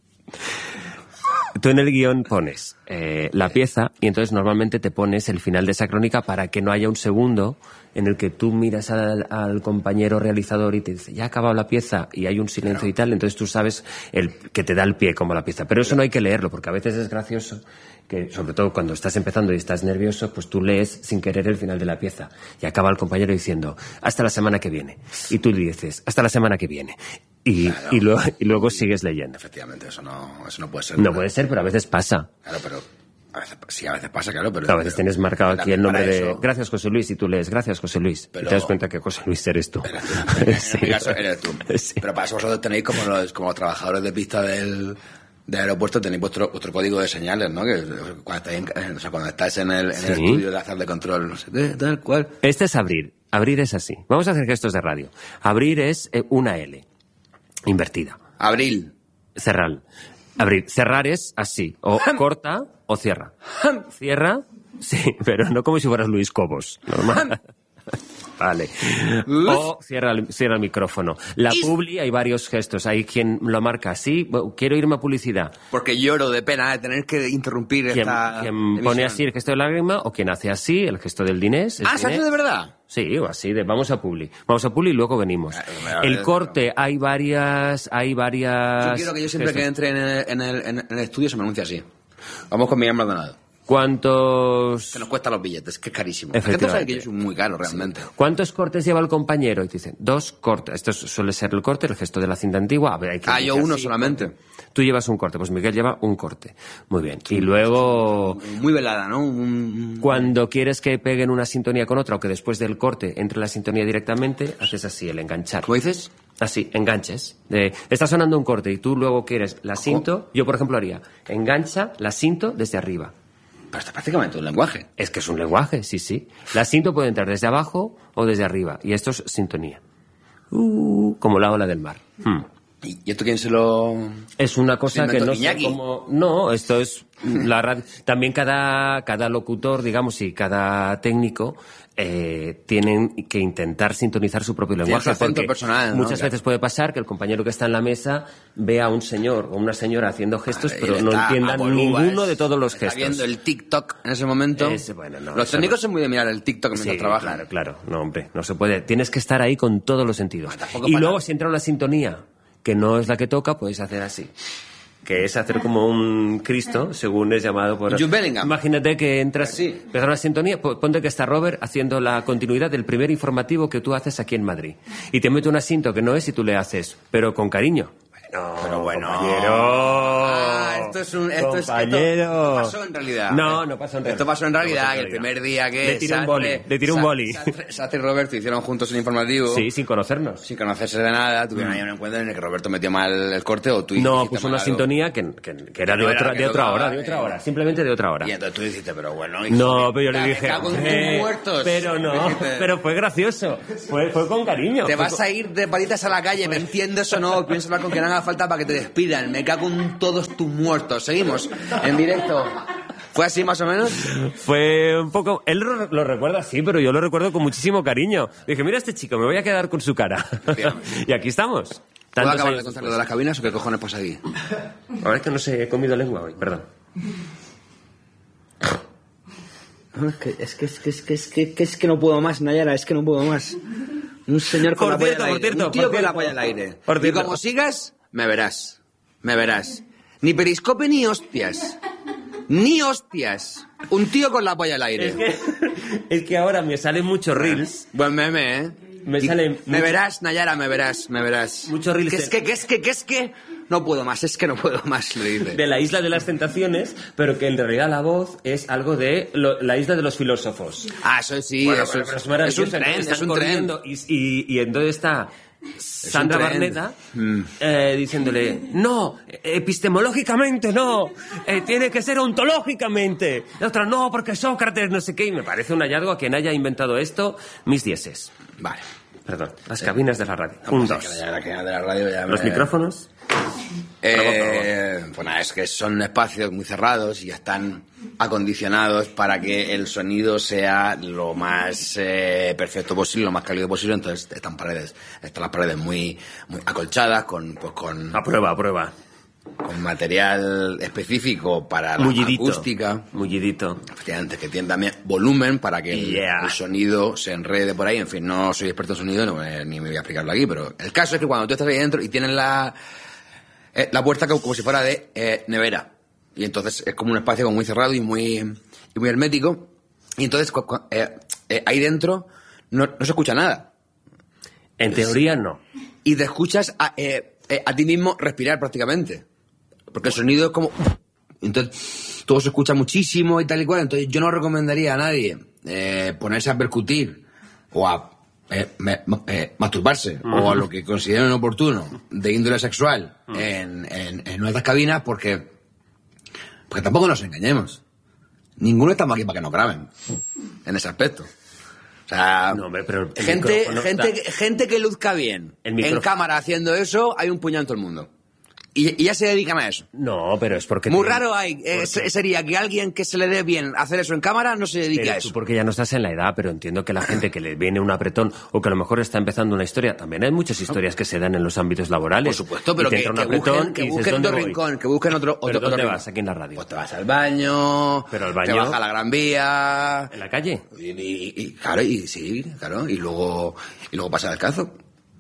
[SPEAKER 10] Tú en el guión pones eh, la pieza y entonces normalmente te pones el final de esa crónica para que no haya un segundo en el que tú miras al, al compañero realizador y te dice, ya ha acabado la pieza y hay un silencio
[SPEAKER 12] Claro.
[SPEAKER 10] y tal, entonces tú sabes el, que te da el pie como la pieza. Pero eso no hay que leerlo porque a veces es gracioso que, sobre todo cuando estás empezando y estás nervioso, pues tú lees sin querer el final de la pieza y acaba el compañero diciendo, hasta la semana que viene. Y tú le dices, hasta la semana que viene. Y,
[SPEAKER 12] Claro.
[SPEAKER 10] y, luego, y luego sigues leyendo.
[SPEAKER 12] Efectivamente, eso no, eso no puede ser.
[SPEAKER 10] No puede ser, pero a veces pasa.
[SPEAKER 12] Claro, pero a veces, sí, a veces pasa, claro, pero...
[SPEAKER 10] A veces
[SPEAKER 12] pero-
[SPEAKER 10] tienes marcado aquí el nombre
[SPEAKER 12] para
[SPEAKER 10] de
[SPEAKER 12] eso-
[SPEAKER 10] gracias José Luis y tú lees gracias José Luis
[SPEAKER 12] Pero-
[SPEAKER 10] y te das cuenta que José Luis eres tú.
[SPEAKER 12] En
[SPEAKER 10] Sí.
[SPEAKER 12] mi caso eres tú.
[SPEAKER 10] Sí.
[SPEAKER 12] Pero para eso vosotros tenéis como los, como los trabajadores de pista del, del aeropuerto, tenéis vuestro, vuestro código de señales, ¿no? Que cuando estáis en, o sea, cuando estáis en el, en el
[SPEAKER 10] Sí.
[SPEAKER 12] estudio de hacer de control, no sé qué, tal cual.
[SPEAKER 10] Este es abrir. Abrir es así. Vamos a hacer gestos de radio. Abrir es eh, una L invertida.
[SPEAKER 12] Abril.
[SPEAKER 10] Cerrar. Abrir. Cerrar es así. O corta o cierra. Cierra, sí, pero no como si fueras Luis Cobos. Normal. Vale. O cierra el, cierra el micrófono. La publi hay varios gestos. Hay quien lo marca así. Quiero irme a publicidad.
[SPEAKER 12] Porque lloro de pena de tener que interrumpir
[SPEAKER 10] quien,
[SPEAKER 12] esta
[SPEAKER 10] Quien
[SPEAKER 12] emisión.
[SPEAKER 10] pone así el gesto de lágrima o quien hace así el gesto del dinés.
[SPEAKER 12] Ah, ¿se hace de verdad?
[SPEAKER 10] Sí, o así de vamos a publi. Vamos a publi y luego venimos. El corte, hay varias... Hay varias
[SPEAKER 12] Yo quiero que yo siempre
[SPEAKER 10] gestos.
[SPEAKER 12] que entre en el, en, el, en el estudio se me anuncie así. Vamos con Miguel Maldonado.
[SPEAKER 10] ¿Cuántos...?
[SPEAKER 12] Que nos cuesta los billetes, que es carísimo. La gente
[SPEAKER 10] Efectivamente.
[SPEAKER 12] sabe que yo soy muy caro, realmente.
[SPEAKER 10] ¿Cuántos cortes lleva el compañero? Y te dicen, dos cortes. Esto suele ser el corte, el gesto de la cinta antigua. A ver, hay que
[SPEAKER 12] Ah, yo
[SPEAKER 10] decir
[SPEAKER 12] uno
[SPEAKER 10] así,
[SPEAKER 12] solamente.
[SPEAKER 10] corte. Tú llevas un corte, pues Miguel lleva un corte. Muy bien. Y luego...
[SPEAKER 12] Muy velada, ¿no? Un...
[SPEAKER 10] Cuando quieres que peguen una sintonía con otra o que después del corte entre la sintonía directamente, haces así, el enganchar.
[SPEAKER 12] ¿Cómo dices?
[SPEAKER 10] Así, enganches. De, está sonando un corte y tú luego quieres la cinto. Yo, por ejemplo, haría engancha la cinto desde arriba.
[SPEAKER 12] Pero esto es prácticamente un lenguaje.
[SPEAKER 10] Es que es un lenguaje, sí, sí. La cinto puede entrar desde abajo o desde arriba. Y esto es sintonía. Uh, como la ola del mar. Hmm.
[SPEAKER 12] ¿Y esto quién se lo...?
[SPEAKER 10] Es una cosa
[SPEAKER 12] ¿Se
[SPEAKER 10] que
[SPEAKER 12] inventó
[SPEAKER 10] no sé
[SPEAKER 12] Iñaki?
[SPEAKER 10] cómo... No, esto es la radio. También cada, cada locutor, digamos, y cada técnico eh, tienen que intentar sintonizar su propio
[SPEAKER 12] Tiene
[SPEAKER 10] lenguaje.
[SPEAKER 12] su acento
[SPEAKER 10] Porque
[SPEAKER 12] personal, ¿no?
[SPEAKER 10] muchas
[SPEAKER 12] Claro.
[SPEAKER 10] veces puede pasar que el compañero que está en la mesa vea a un señor o una señora haciendo gestos,
[SPEAKER 12] Vale,
[SPEAKER 10] pero
[SPEAKER 12] él
[SPEAKER 10] no
[SPEAKER 12] está
[SPEAKER 10] entienda
[SPEAKER 12] a Bolúvar,
[SPEAKER 10] ninguno de todos los
[SPEAKER 12] está
[SPEAKER 10] gestos.
[SPEAKER 12] viendo el TikTok en ese momento.
[SPEAKER 10] Ese, bueno, no,
[SPEAKER 12] los
[SPEAKER 10] eso
[SPEAKER 12] técnicos
[SPEAKER 10] no.
[SPEAKER 12] son muy de mirar el TikTok mientras
[SPEAKER 10] Sí,
[SPEAKER 12] trabajan.
[SPEAKER 10] claro, claro. No, hombre, no se puede. Tienes que estar ahí con todos los sentidos.
[SPEAKER 12] tampoco
[SPEAKER 10] Y
[SPEAKER 12] para-
[SPEAKER 10] luego, si entra una sintonía que no es la que toca, puedes hacer así. Que es hacer como un Cristo, según es llamado por...
[SPEAKER 12] Jude Bellingham.
[SPEAKER 10] Imagínate que entras...
[SPEAKER 12] Sí.
[SPEAKER 10] Empieza una sintonía, po- ponte que está Robert haciendo la continuidad del primer informativo que tú haces aquí en Madrid. Y te mete un asinto que no es y tú le haces, pero con cariño. No,
[SPEAKER 12] Pero bueno.
[SPEAKER 10] compañero.
[SPEAKER 12] Ah, esto es un... Esto es,
[SPEAKER 10] Compañero.
[SPEAKER 12] esto pasó en realidad.
[SPEAKER 10] No, no pasó en realidad.
[SPEAKER 12] Esto pasó en realidad
[SPEAKER 10] No pasó
[SPEAKER 12] y
[SPEAKER 10] en
[SPEAKER 12] el
[SPEAKER 10] realidad.
[SPEAKER 12] primer día que...
[SPEAKER 10] Le tiré un
[SPEAKER 12] Sastre-
[SPEAKER 10] boli, le tiré un
[SPEAKER 12] Sa-
[SPEAKER 10] boli.
[SPEAKER 12] Sastre, Sastre y Roberto hicieron juntos un informativo.
[SPEAKER 10] Sí, sin conocernos.
[SPEAKER 12] Sin conocerse de nada, tuvieron ahí un encuentro en el que Roberto metió mal el corte o tú
[SPEAKER 10] No,
[SPEAKER 12] hiciste
[SPEAKER 10] puso
[SPEAKER 12] mal
[SPEAKER 10] una
[SPEAKER 12] algo.
[SPEAKER 10] sintonía que, que, que era
[SPEAKER 12] No
[SPEAKER 10] de
[SPEAKER 12] era
[SPEAKER 10] otra,
[SPEAKER 12] la que
[SPEAKER 10] de otra
[SPEAKER 12] tocaba,
[SPEAKER 10] hora, de otra
[SPEAKER 12] eh.
[SPEAKER 10] hora, simplemente de otra hora.
[SPEAKER 12] Y entonces tú dijiste, pero bueno... hijo
[SPEAKER 10] No,
[SPEAKER 12] de
[SPEAKER 10] pero yo le
[SPEAKER 12] puta, me
[SPEAKER 10] dije,
[SPEAKER 12] cago en tus
[SPEAKER 10] "Eh,
[SPEAKER 12] muertos".
[SPEAKER 10] pero no,
[SPEAKER 12] Dijiste,
[SPEAKER 10] pero fue gracioso, fue, fue con cariño.
[SPEAKER 12] Te
[SPEAKER 10] fue
[SPEAKER 12] vas
[SPEAKER 10] con-
[SPEAKER 12] a ir de palitas a la calle, ¿me entiendes o no? Pienso hablar con quien haga falta para que te despidan. Me cago en todos tus muertos. Seguimos en directo. ¿Fue así más o menos?
[SPEAKER 10] Fue un poco... Él lo, lo recuerda así, pero yo lo recuerdo con muchísimo cariño. Dije, mira a este chico, me voy a quedar con su cara. Y aquí estamos.
[SPEAKER 12] ¿Puedo
[SPEAKER 10] Tantos
[SPEAKER 12] acabar de
[SPEAKER 10] años
[SPEAKER 12] contar lo de las cabinas o qué cojones pasa aquí?
[SPEAKER 10] después. Ahora es que no sé, he comido lengua hoy, perdón.
[SPEAKER 13] Es que, es que, es que, es que, es que, que es que no puedo más, Nayara, es que no puedo más. Un señor con
[SPEAKER 12] Por
[SPEAKER 13] la polla
[SPEAKER 12] cierto,
[SPEAKER 13] al
[SPEAKER 12] por
[SPEAKER 13] aire,
[SPEAKER 12] cierto,
[SPEAKER 13] un tío
[SPEAKER 12] por
[SPEAKER 13] con la
[SPEAKER 12] cierto.
[SPEAKER 13] polla al aire.
[SPEAKER 10] Por
[SPEAKER 12] Y
[SPEAKER 10] cierto.
[SPEAKER 12] como sigas, me verás. Me verás. Ni periscope ni hostias. Ni hostias. Un tío con la polla al aire.
[SPEAKER 10] Es que, es que ahora me salen muchos reels.
[SPEAKER 12] Buen meme, ¿eh?
[SPEAKER 10] Me
[SPEAKER 12] Y-
[SPEAKER 10] salen
[SPEAKER 12] Me
[SPEAKER 10] mucho-
[SPEAKER 12] verás, Nayara, me verás, me verás.
[SPEAKER 10] Muchos reels
[SPEAKER 12] Que
[SPEAKER 10] de-
[SPEAKER 12] es que, que es que, que es que... No puedo más, es que no puedo más, le dice.
[SPEAKER 10] De la isla de las tentaciones, pero que en realidad la voz es algo de lo- la isla de los filósofos.
[SPEAKER 12] Ah, eso sí,
[SPEAKER 10] Bueno,
[SPEAKER 12] eso
[SPEAKER 10] pero-
[SPEAKER 12] es,
[SPEAKER 10] pero es maravilloso.
[SPEAKER 12] es un tren,
[SPEAKER 10] Están
[SPEAKER 12] es un
[SPEAKER 10] corriendo
[SPEAKER 12] tren.
[SPEAKER 10] Y, y, y entonces está Sandra
[SPEAKER 12] tren.
[SPEAKER 10] Barneda
[SPEAKER 12] Mm.
[SPEAKER 10] eh, diciéndole, no, epistemológicamente no, eh, tiene que ser ontológicamente. La otra, no, porque Sócrates, no sé qué. Y me parece un hallazgo a quien haya inventado esto, mis dieces.
[SPEAKER 12] Vale.
[SPEAKER 10] Perdón, las cabinas de la radio.
[SPEAKER 12] No,
[SPEAKER 10] un,
[SPEAKER 12] pues
[SPEAKER 10] dos.
[SPEAKER 12] es que la- la que de la radio ya
[SPEAKER 10] Los
[SPEAKER 12] me-
[SPEAKER 10] micrófonos.
[SPEAKER 12] Eh, pues nada, es que son espacios muy cerrados y ya están acondicionados para que el sonido sea lo más eh, perfecto posible, lo más cálido posible. Entonces están paredes, están las paredes muy, muy acolchadas con, pues con,
[SPEAKER 10] A prueba, a prueba.
[SPEAKER 12] con material específico para la
[SPEAKER 10] Mullidito.
[SPEAKER 12] acústica.
[SPEAKER 10] Mullidito.
[SPEAKER 12] Efectivamente, que tiene también volumen para que el,
[SPEAKER 10] Yeah.
[SPEAKER 12] el sonido se enrede por ahí. En fin, no soy experto en sonido, no, eh, ni me voy a explicarlo aquí, pero el caso es que cuando tú estás ahí dentro y tienes la, eh, la puerta como, como si fuera de eh, nevera, y entonces es como un espacio como muy cerrado y muy, y muy hermético, y entonces cu- cu- eh, eh, ahí dentro no, no se escucha nada.
[SPEAKER 10] En teoría no.
[SPEAKER 12] Y te escuchas a, eh, eh, a ti mismo respirar prácticamente. Porque el sonido es como... Entonces todo se escucha muchísimo y tal y cual. Entonces yo no recomendaría a nadie eh, ponerse a percutir o a eh, me- eh, masturbarse
[SPEAKER 10] Ujú.
[SPEAKER 12] o a lo que consideren oportuno de índole sexual en, en, en nuestras cabinas porque, porque tampoco nos engañemos. Ninguno estamos aquí para que nos graben en ese aspecto. O sea,
[SPEAKER 10] No, hombre, pero el
[SPEAKER 12] gente,
[SPEAKER 10] micrófono
[SPEAKER 12] gente,
[SPEAKER 10] está-
[SPEAKER 12] que- gente que luzca bien
[SPEAKER 10] El
[SPEAKER 12] en
[SPEAKER 10] micrófono-
[SPEAKER 12] cámara haciendo eso, hay un puñado en todo el mundo. y, y ya se dedican a eso.
[SPEAKER 10] No, pero es porque...
[SPEAKER 12] Muy
[SPEAKER 10] te...
[SPEAKER 12] raro hay, eh, sería que alguien que se le dé bien hacer eso en cámara no se dedique
[SPEAKER 10] pero
[SPEAKER 12] a eso.
[SPEAKER 10] Tú porque ya no estás en la edad, pero entiendo que la gente que le viene un apretón o que a lo mejor está empezando una historia, también hay muchas historias que se dan en los ámbitos laborales.
[SPEAKER 12] Por supuesto, pero
[SPEAKER 10] que,
[SPEAKER 12] que,
[SPEAKER 10] te entra un
[SPEAKER 12] que
[SPEAKER 10] apretón
[SPEAKER 12] busquen, que
[SPEAKER 10] y dices,
[SPEAKER 12] busquen
[SPEAKER 10] ¿dónde
[SPEAKER 12] otro
[SPEAKER 10] voy?
[SPEAKER 12] rincón, que busquen otro,
[SPEAKER 10] ¿Pero
[SPEAKER 12] otro,
[SPEAKER 10] dónde
[SPEAKER 12] otro
[SPEAKER 10] vas
[SPEAKER 12] rincón.
[SPEAKER 10] aquí en la radio?
[SPEAKER 12] Pues te vas al baño,
[SPEAKER 10] pero al baño...
[SPEAKER 12] te vas a la Gran Vía...
[SPEAKER 10] ¿En la calle?
[SPEAKER 12] Y, y, y claro, y sí, claro, y luego, y luego pasa el cazo.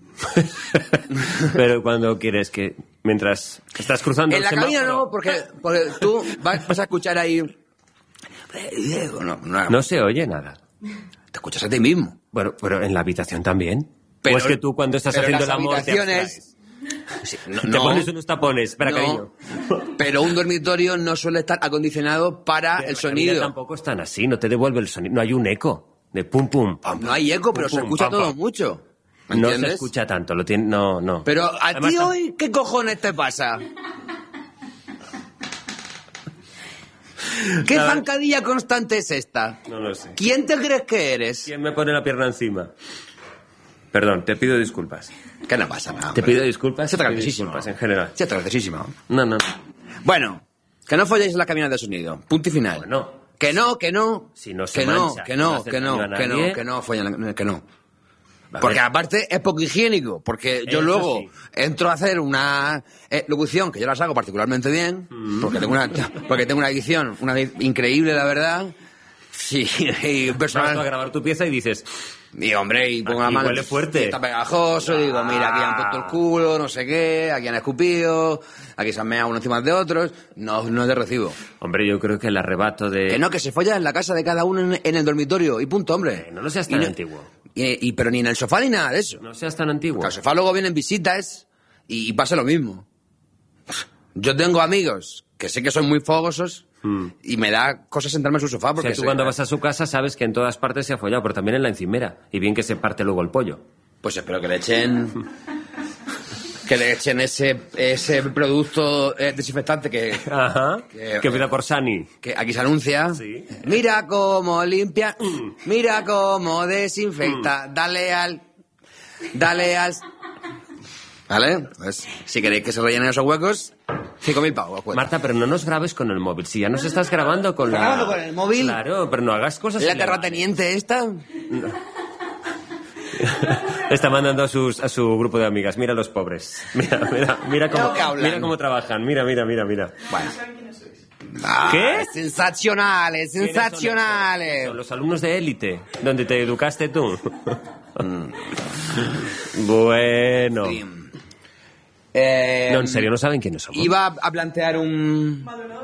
[SPEAKER 10] Pero cuando quieres que... Mientras estás cruzando
[SPEAKER 12] en
[SPEAKER 10] el
[SPEAKER 12] la cabina
[SPEAKER 10] semáforo...
[SPEAKER 12] no, porque, porque tú vas, vas a escuchar ahí... No, no,
[SPEAKER 10] no se oye nada.
[SPEAKER 12] Te escuchas a ti mismo.
[SPEAKER 10] Bueno, pero en la habitación también.
[SPEAKER 12] Pero,
[SPEAKER 10] o es que tú cuando estás haciendo el amor te abstraes.
[SPEAKER 12] Sí, no,
[SPEAKER 10] te
[SPEAKER 12] no,
[SPEAKER 10] pones unos tapones, espera,
[SPEAKER 12] no,
[SPEAKER 10] cariño.
[SPEAKER 12] Pero un dormitorio no suele estar acondicionado para
[SPEAKER 10] pero
[SPEAKER 12] el
[SPEAKER 10] la
[SPEAKER 12] sonido.
[SPEAKER 10] Tampoco están así, no te devuelve el sonido. No hay un eco de pum pum. Pam,
[SPEAKER 12] no hay eco, pero
[SPEAKER 10] pum,
[SPEAKER 12] se escucha
[SPEAKER 10] pam,
[SPEAKER 12] todo
[SPEAKER 10] pam.
[SPEAKER 12] mucho.
[SPEAKER 10] No se escucha tanto, lo tiene, no, no.
[SPEAKER 12] Pero a
[SPEAKER 10] Además,
[SPEAKER 12] ti hoy, ¿qué cojones te pasa? ¿Qué
[SPEAKER 10] Nada.
[SPEAKER 12] zancadilla constante es esta?
[SPEAKER 10] No lo sé.
[SPEAKER 12] ¿Quién te crees que eres?
[SPEAKER 10] ¿Quién me pone la pierna encima? Perdón, te pido disculpas.
[SPEAKER 12] Que no pasa nada.
[SPEAKER 10] Te pido disculpas.
[SPEAKER 12] Se
[SPEAKER 10] te pido
[SPEAKER 12] graciosísimo.
[SPEAKER 10] disculpas en general.
[SPEAKER 12] Se graciosísimo.
[SPEAKER 10] No, no.
[SPEAKER 12] Bueno, que no folléis en la cabina de sonido. Punto y final.
[SPEAKER 10] Bueno.
[SPEAKER 12] Que no, que no.
[SPEAKER 10] Si no se
[SPEAKER 12] que no,
[SPEAKER 10] mancha,
[SPEAKER 12] que
[SPEAKER 10] no
[SPEAKER 12] no,
[SPEAKER 10] hace
[SPEAKER 12] que no,
[SPEAKER 10] daño a
[SPEAKER 12] que
[SPEAKER 10] nadie.
[SPEAKER 12] no, que no follen, que no.
[SPEAKER 10] Vale.
[SPEAKER 12] Porque aparte es poco higiénico, porque yo
[SPEAKER 10] Eso
[SPEAKER 12] luego
[SPEAKER 10] sí.
[SPEAKER 12] entro a hacer una eh, locución que yo las hago particularmente bien,
[SPEAKER 10] Mm.
[SPEAKER 12] porque tengo una porque tengo una edición, una edi- increíble la verdad. Sí, y
[SPEAKER 10] Vas a
[SPEAKER 12] personal.
[SPEAKER 10] grabar tu pieza y dices,
[SPEAKER 12] Y hombre, y pongo
[SPEAKER 10] Aquí
[SPEAKER 12] la mano.
[SPEAKER 10] huele fuerte.
[SPEAKER 12] y está pegajoso, y digo, mira, aquí han puesto el culo, no sé qué, aquí han escupido, aquí se han meado unos encima de otros. No, no te recibo.
[SPEAKER 10] hombre, yo creo que el arrebato de...
[SPEAKER 12] Que no, que se folla en la casa de cada uno en, en el dormitorio, y punto, hombre.
[SPEAKER 10] No, no seas
[SPEAKER 12] Y
[SPEAKER 10] tan
[SPEAKER 12] no-
[SPEAKER 10] antiguo.
[SPEAKER 12] Y, y- pero ni en el sofá ni nada de eso.
[SPEAKER 10] No seas tan antiguo.
[SPEAKER 12] Al sofá luego vienen visitas y, y pasa lo mismo. Yo tengo amigos que sé que son muy fogosos
[SPEAKER 10] Mm.
[SPEAKER 12] y me da cosas sentarme en su sofá
[SPEAKER 10] O
[SPEAKER 12] porque
[SPEAKER 10] sea, tú
[SPEAKER 12] sé-
[SPEAKER 10] cuando vas a su casa sabes que en todas partes se ha follado, pero también en la encimera. Y bien que se parte luego el pollo.
[SPEAKER 12] Pues espero que le echen que le echen ese ese producto eh, desinfectante que,
[SPEAKER 10] Ajá.
[SPEAKER 12] Que-
[SPEAKER 10] Que pida por Sani.
[SPEAKER 12] que aquí se anuncia.
[SPEAKER 10] Sí.
[SPEAKER 12] Mira cómo limpia, mira cómo desinfecta, dale al dale al ¿Vale? Pues si queréis que se rellenen esos huecos, cinco mil pavos. cuenta.
[SPEAKER 10] Marta, pero no nos grabes con el móvil. Si ya nos estás grabando con la...
[SPEAKER 12] ¿Grabando con el móvil?
[SPEAKER 10] Claro, pero no hagas cosas...
[SPEAKER 12] ¿La
[SPEAKER 10] ilegales.
[SPEAKER 12] terrateniente esta?
[SPEAKER 10] Está mandando a, sus, a su grupo de amigas. Mira los pobres. Mira, mira, mira cómo,
[SPEAKER 12] Creo que hablan.
[SPEAKER 10] mira cómo trabajan. Mira, mira, mira, mira.
[SPEAKER 12] Bueno. Ah,
[SPEAKER 10] ¿Qué?
[SPEAKER 12] Sensacionales,
[SPEAKER 10] ¿Quiénes son
[SPEAKER 12] sensacionales.
[SPEAKER 10] Son los alumnos de élite, donde te educaste tú. Bueno.
[SPEAKER 12] Sí. Eh,
[SPEAKER 10] No, en serio, no saben quiénes somos.
[SPEAKER 12] Iba a plantear un...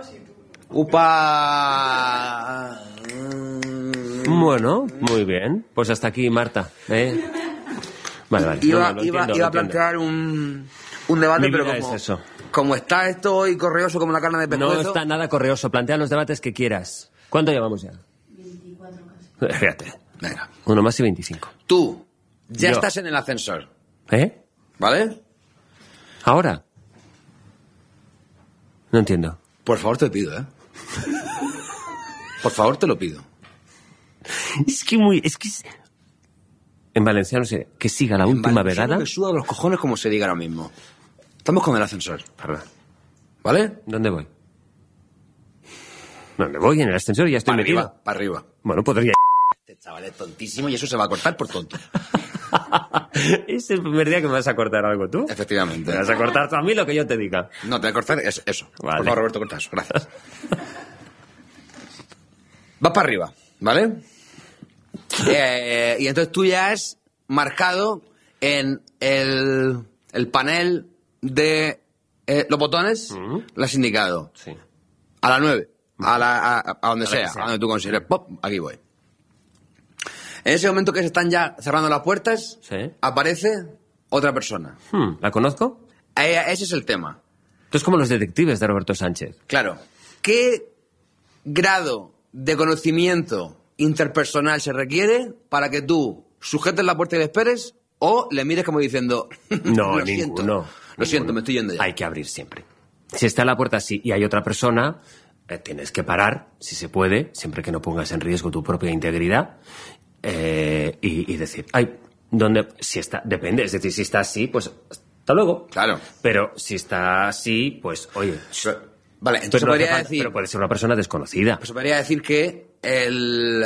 [SPEAKER 12] Upa...
[SPEAKER 10] Bueno, muy bien. Pues hasta aquí, Marta. ¿eh? Vale, vale.
[SPEAKER 12] Iba,
[SPEAKER 10] No, no, lo
[SPEAKER 12] iba,
[SPEAKER 10] entiendo,
[SPEAKER 12] iba
[SPEAKER 10] lo
[SPEAKER 12] a plantear un, un
[SPEAKER 10] Mi
[SPEAKER 12] debate, pero
[SPEAKER 10] vida
[SPEAKER 12] como,
[SPEAKER 10] es eso.
[SPEAKER 12] como está esto hoy correoso como la carne de
[SPEAKER 10] entiendo.
[SPEAKER 12] pescuezo...
[SPEAKER 10] No está nada correoso. Plantea los debates que quieras. ¿Cuánto llevamos ya? veinticuatro casi. Fíjate.
[SPEAKER 12] Venga.
[SPEAKER 10] Uno más y veinticinco.
[SPEAKER 12] Tú ya
[SPEAKER 10] Yo.
[SPEAKER 12] estás en el ascensor,
[SPEAKER 10] ¿Eh?
[SPEAKER 12] ¿vale?
[SPEAKER 10] ¿Ahora? No entiendo.
[SPEAKER 12] Por favor te pido, ¿eh? Por favor te lo pido.
[SPEAKER 10] Es que muy... Es que... es- En valenciano sé que siga la última
[SPEAKER 12] Valenciano
[SPEAKER 10] vegada.
[SPEAKER 12] me suda los cojones como se diga ahora mismo. Estamos con el ascensor,
[SPEAKER 10] Perdón.
[SPEAKER 12] ¿vale?
[SPEAKER 10] ¿Dónde voy? ¿Dónde voy? En el ascensor ya estoy
[SPEAKER 12] Para
[SPEAKER 10] metido.
[SPEAKER 12] arriba, para arriba.
[SPEAKER 10] Bueno, podría...
[SPEAKER 12] Este chaval es tontísimo y eso se va a cortar por tonto.
[SPEAKER 10] Es el primer día que me vas a cortar algo tú.
[SPEAKER 12] Efectivamente.
[SPEAKER 10] Me vas a cortar tú a mí lo que yo te diga.
[SPEAKER 12] No, te voy a cortar eso. eso.
[SPEAKER 10] Vale.
[SPEAKER 12] Por favor, Roberto, corta eso. Gracias. Vas para arriba, ¿vale? Eh, y entonces tú ya has marcado en el, el panel de eh, los botones,
[SPEAKER 10] Ujú.
[SPEAKER 12] lo has indicado.
[SPEAKER 10] Sí.
[SPEAKER 12] A las nueve. A, la, a, a donde
[SPEAKER 10] A la que
[SPEAKER 12] sea,
[SPEAKER 10] sea.
[SPEAKER 12] a donde tú consideres. Pop, aquí voy. En ese momento que se están ya cerrando las puertas,
[SPEAKER 10] Sí.
[SPEAKER 12] aparece otra persona.
[SPEAKER 10] Hmm, ¿La conozco?
[SPEAKER 12] Eh, Ese es el tema.
[SPEAKER 10] Esto es como los detectives de Roberto Sánchez.
[SPEAKER 12] Claro. ¿Qué grado de conocimiento interpersonal se requiere para que tú sujetes la puerta y le esperes o le mires como diciendo...
[SPEAKER 10] No,
[SPEAKER 12] lo siento,
[SPEAKER 10] ninguno.
[SPEAKER 12] Lo siento, me estoy yendo ya.
[SPEAKER 10] Hay que abrir siempre. Si está la puerta así y hay otra persona, eh, tienes que parar, si se puede, siempre que no pongas en riesgo tu propia integridad, eh, y, y decir, ay, ¿dónde? Si está, depende, es decir, si está así, pues hasta luego.
[SPEAKER 12] Claro.
[SPEAKER 10] Pero si está así, pues, oye...
[SPEAKER 12] Pero, vale, entonces
[SPEAKER 10] pero, no
[SPEAKER 12] podría
[SPEAKER 10] hace falta-
[SPEAKER 12] decir...
[SPEAKER 10] pero puede ser una persona desconocida.
[SPEAKER 12] Pues podría decir que el...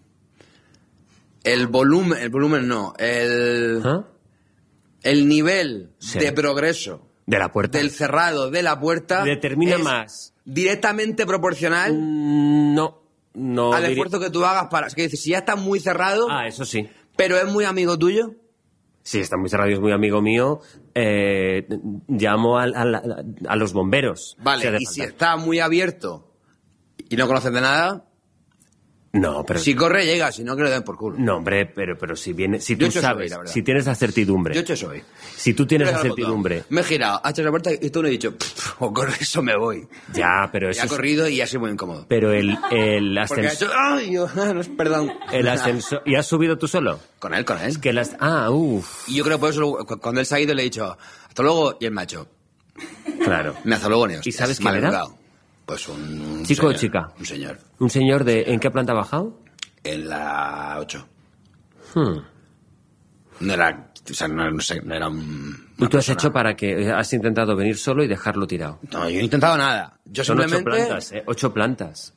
[SPEAKER 12] El volumen... El volumen no. El...
[SPEAKER 10] ¿Ah?
[SPEAKER 12] El nivel
[SPEAKER 10] Sí.
[SPEAKER 12] de progreso
[SPEAKER 10] De la puerta.
[SPEAKER 12] del cerrado de la puerta...
[SPEAKER 10] Determina
[SPEAKER 12] es
[SPEAKER 10] más.
[SPEAKER 12] directamente proporcional
[SPEAKER 10] Mm, No, no...
[SPEAKER 12] al
[SPEAKER 10] diría-
[SPEAKER 12] esfuerzo que tú hagas para... Es que dices, si ya está muy cerrado,
[SPEAKER 10] Ah, eso sí.
[SPEAKER 12] pero es muy amigo tuyo...
[SPEAKER 10] Si está muy cerrado y es muy amigo mío, eh, llamo al- al- a, los bomberos.
[SPEAKER 12] Vale,
[SPEAKER 10] si hace
[SPEAKER 12] y si
[SPEAKER 10] falta.
[SPEAKER 12] está muy abierto y no conoces de nada,
[SPEAKER 10] No, pero...
[SPEAKER 12] si corre llega, si no que le den por culo.
[SPEAKER 10] No, hombre, pero, pero si viene... Si
[SPEAKER 12] Yo
[SPEAKER 10] tú
[SPEAKER 12] hecho soy,
[SPEAKER 10] sabes,
[SPEAKER 12] la verdad.
[SPEAKER 10] si tienes la certidumbre...
[SPEAKER 12] Yo hecho soy.
[SPEAKER 10] Si tú tienes
[SPEAKER 12] Mira
[SPEAKER 10] la
[SPEAKER 12] el botón.
[SPEAKER 10] certidumbre...
[SPEAKER 12] Me he girado, ha hecho la puerta y tú no he dicho, "Pff, o con eso me voy.
[SPEAKER 10] Ya, pero
[SPEAKER 12] Y
[SPEAKER 10] eso
[SPEAKER 12] ha
[SPEAKER 10] es-
[SPEAKER 12] corrido y ha sido muy incómodo.
[SPEAKER 10] Pero el, el
[SPEAKER 12] Porque ha
[SPEAKER 10] ascensor...
[SPEAKER 12] hecho, ay, yo, ah, no, perdón.
[SPEAKER 10] El ascensor... ¿Y has subido tú solo?
[SPEAKER 12] Con él, con él.
[SPEAKER 10] Es que las... Ah, uff.
[SPEAKER 12] Y yo creo que por eso luego, cu- cuando él se ha ido le he dicho, hasta luego, y él me ha hecho,
[SPEAKER 10] Claro.
[SPEAKER 12] me hace luego ni
[SPEAKER 10] ¿Y sabes quién
[SPEAKER 12] mal
[SPEAKER 10] era?
[SPEAKER 12] educado. Pues un, un
[SPEAKER 10] ¿Chico o
[SPEAKER 12] señor,
[SPEAKER 10] chica?
[SPEAKER 12] Un señor.
[SPEAKER 10] ¿Un señor de... ¿En qué planta ha bajado?
[SPEAKER 12] En la ocho.
[SPEAKER 10] Hmm.
[SPEAKER 12] No era, o sea, no, no sé, no era un...
[SPEAKER 10] ¿Y tú has hecho para que... Has intentado venir solo y dejarlo tirado?
[SPEAKER 12] No, yo no he intentado nada. Yo
[SPEAKER 10] Son ocho
[SPEAKER 12] simplemente...
[SPEAKER 10] plantas, ¿eh? Ocho plantas.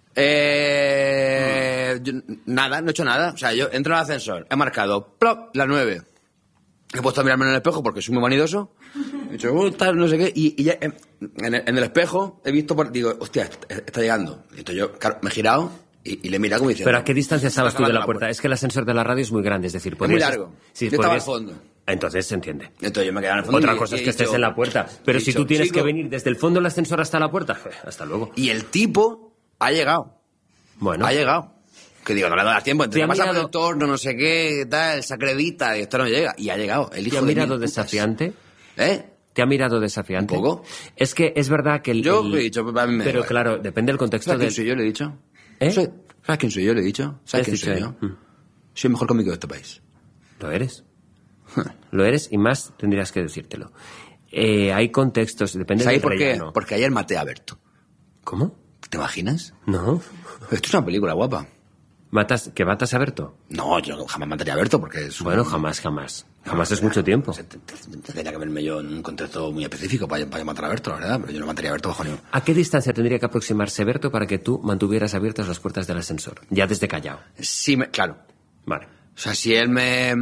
[SPEAKER 12] Eh, yo- nada, no he hecho nada. O sea, yo entro al ascensor, he marcado plop, la nueve. He puesto a mirarme en el espejo porque soy muy vanidoso. He dicho, "Uh, tal, no sé qué. Y, y ya en, en el, en el espejo he visto, por, digo, hostia, está, está llegando. Y entonces yo, claro, me he girado y, y le he mirado como diciendo...
[SPEAKER 10] ¿Pero a qué distancia estabas
[SPEAKER 12] "Está
[SPEAKER 10] tú de la
[SPEAKER 12] cerrando
[SPEAKER 10] puerta? Es que el ascensor de la radio es muy grande, es decir,
[SPEAKER 12] muy
[SPEAKER 10] podrías...
[SPEAKER 12] largo.
[SPEAKER 10] Sí,
[SPEAKER 12] Yo estaba
[SPEAKER 10] podrías-
[SPEAKER 12] al fondo.
[SPEAKER 10] Entonces se entiende.
[SPEAKER 12] Entonces yo me he quedado en el fondo.
[SPEAKER 10] Otra
[SPEAKER 12] y-
[SPEAKER 10] cosa
[SPEAKER 12] y
[SPEAKER 10] es
[SPEAKER 12] he
[SPEAKER 10] que estés
[SPEAKER 12] dicho-
[SPEAKER 10] en la puerta. Pero
[SPEAKER 12] he
[SPEAKER 10] si
[SPEAKER 12] dicho,
[SPEAKER 10] tú tienes
[SPEAKER 12] "Chico".
[SPEAKER 10] que venir desde el fondo del ascensor hasta la puerta, je, hasta luego.
[SPEAKER 12] Y el tipo ha llegado.
[SPEAKER 10] Bueno.
[SPEAKER 12] Ha llegado. Que digo, no le das tiempo.
[SPEAKER 10] ¿Te
[SPEAKER 12] Entonces
[SPEAKER 10] ha
[SPEAKER 12] pasa por
[SPEAKER 10] mirado-
[SPEAKER 12] el torno, no sé qué, tal, se acredita y esto no llega. Y ha llegado. El
[SPEAKER 10] ¿Te
[SPEAKER 12] hijo
[SPEAKER 10] ha
[SPEAKER 12] de
[SPEAKER 10] mirado
[SPEAKER 12] mil putas.
[SPEAKER 10] desafiante?
[SPEAKER 12] ¿Eh?
[SPEAKER 10] ¿Te ha mirado desafiante?
[SPEAKER 12] ¿Un poco?
[SPEAKER 10] Es que es verdad que el...
[SPEAKER 12] Yo
[SPEAKER 10] el-
[SPEAKER 12] he dicho, a mí me da
[SPEAKER 10] Pero
[SPEAKER 12] igual.
[SPEAKER 10] claro, depende del contexto
[SPEAKER 12] ¿Sabes
[SPEAKER 10] del...
[SPEAKER 12] quién soy yo? Le he dicho.
[SPEAKER 10] ¿Eh?
[SPEAKER 12] Soy- ¿Sabes quién soy yo? Le he dicho. ¿Sabes quién
[SPEAKER 10] Has dicho
[SPEAKER 12] soy
[SPEAKER 10] él.
[SPEAKER 12] yo?
[SPEAKER 10] Mm.
[SPEAKER 12] Soy el mejor cómico de este país.
[SPEAKER 10] Lo eres. Lo eres y más tendrías que decírtelo. Eh, hay contextos, depende
[SPEAKER 12] ¿Sabéis
[SPEAKER 10] del
[SPEAKER 12] por qué?
[SPEAKER 10] relleno.
[SPEAKER 12] Porque ayer maté a Berto.
[SPEAKER 10] ¿Cómo?
[SPEAKER 12] ¿Te imaginas?
[SPEAKER 10] No.
[SPEAKER 12] Esto es una película guapa.
[SPEAKER 10] ¿Matas, ¿Que matas a Berto?
[SPEAKER 12] No, yo jamás mataría a Berto porque es un-
[SPEAKER 10] Bueno, jamás, jamás. Jamás es mucho tiempo.
[SPEAKER 12] Tendría que verme yo en un contexto muy específico para, para matar a Berto, la verdad. Pero yo no mataría a Berto bajo ningún...
[SPEAKER 10] ¿A qué distancia tendría que aproximarse Berto para que tú mantuvieras abiertas las puertas del ascensor? Ya desde Callao.
[SPEAKER 12] Sí, me, claro.
[SPEAKER 10] Vale.
[SPEAKER 12] O sea, si él me,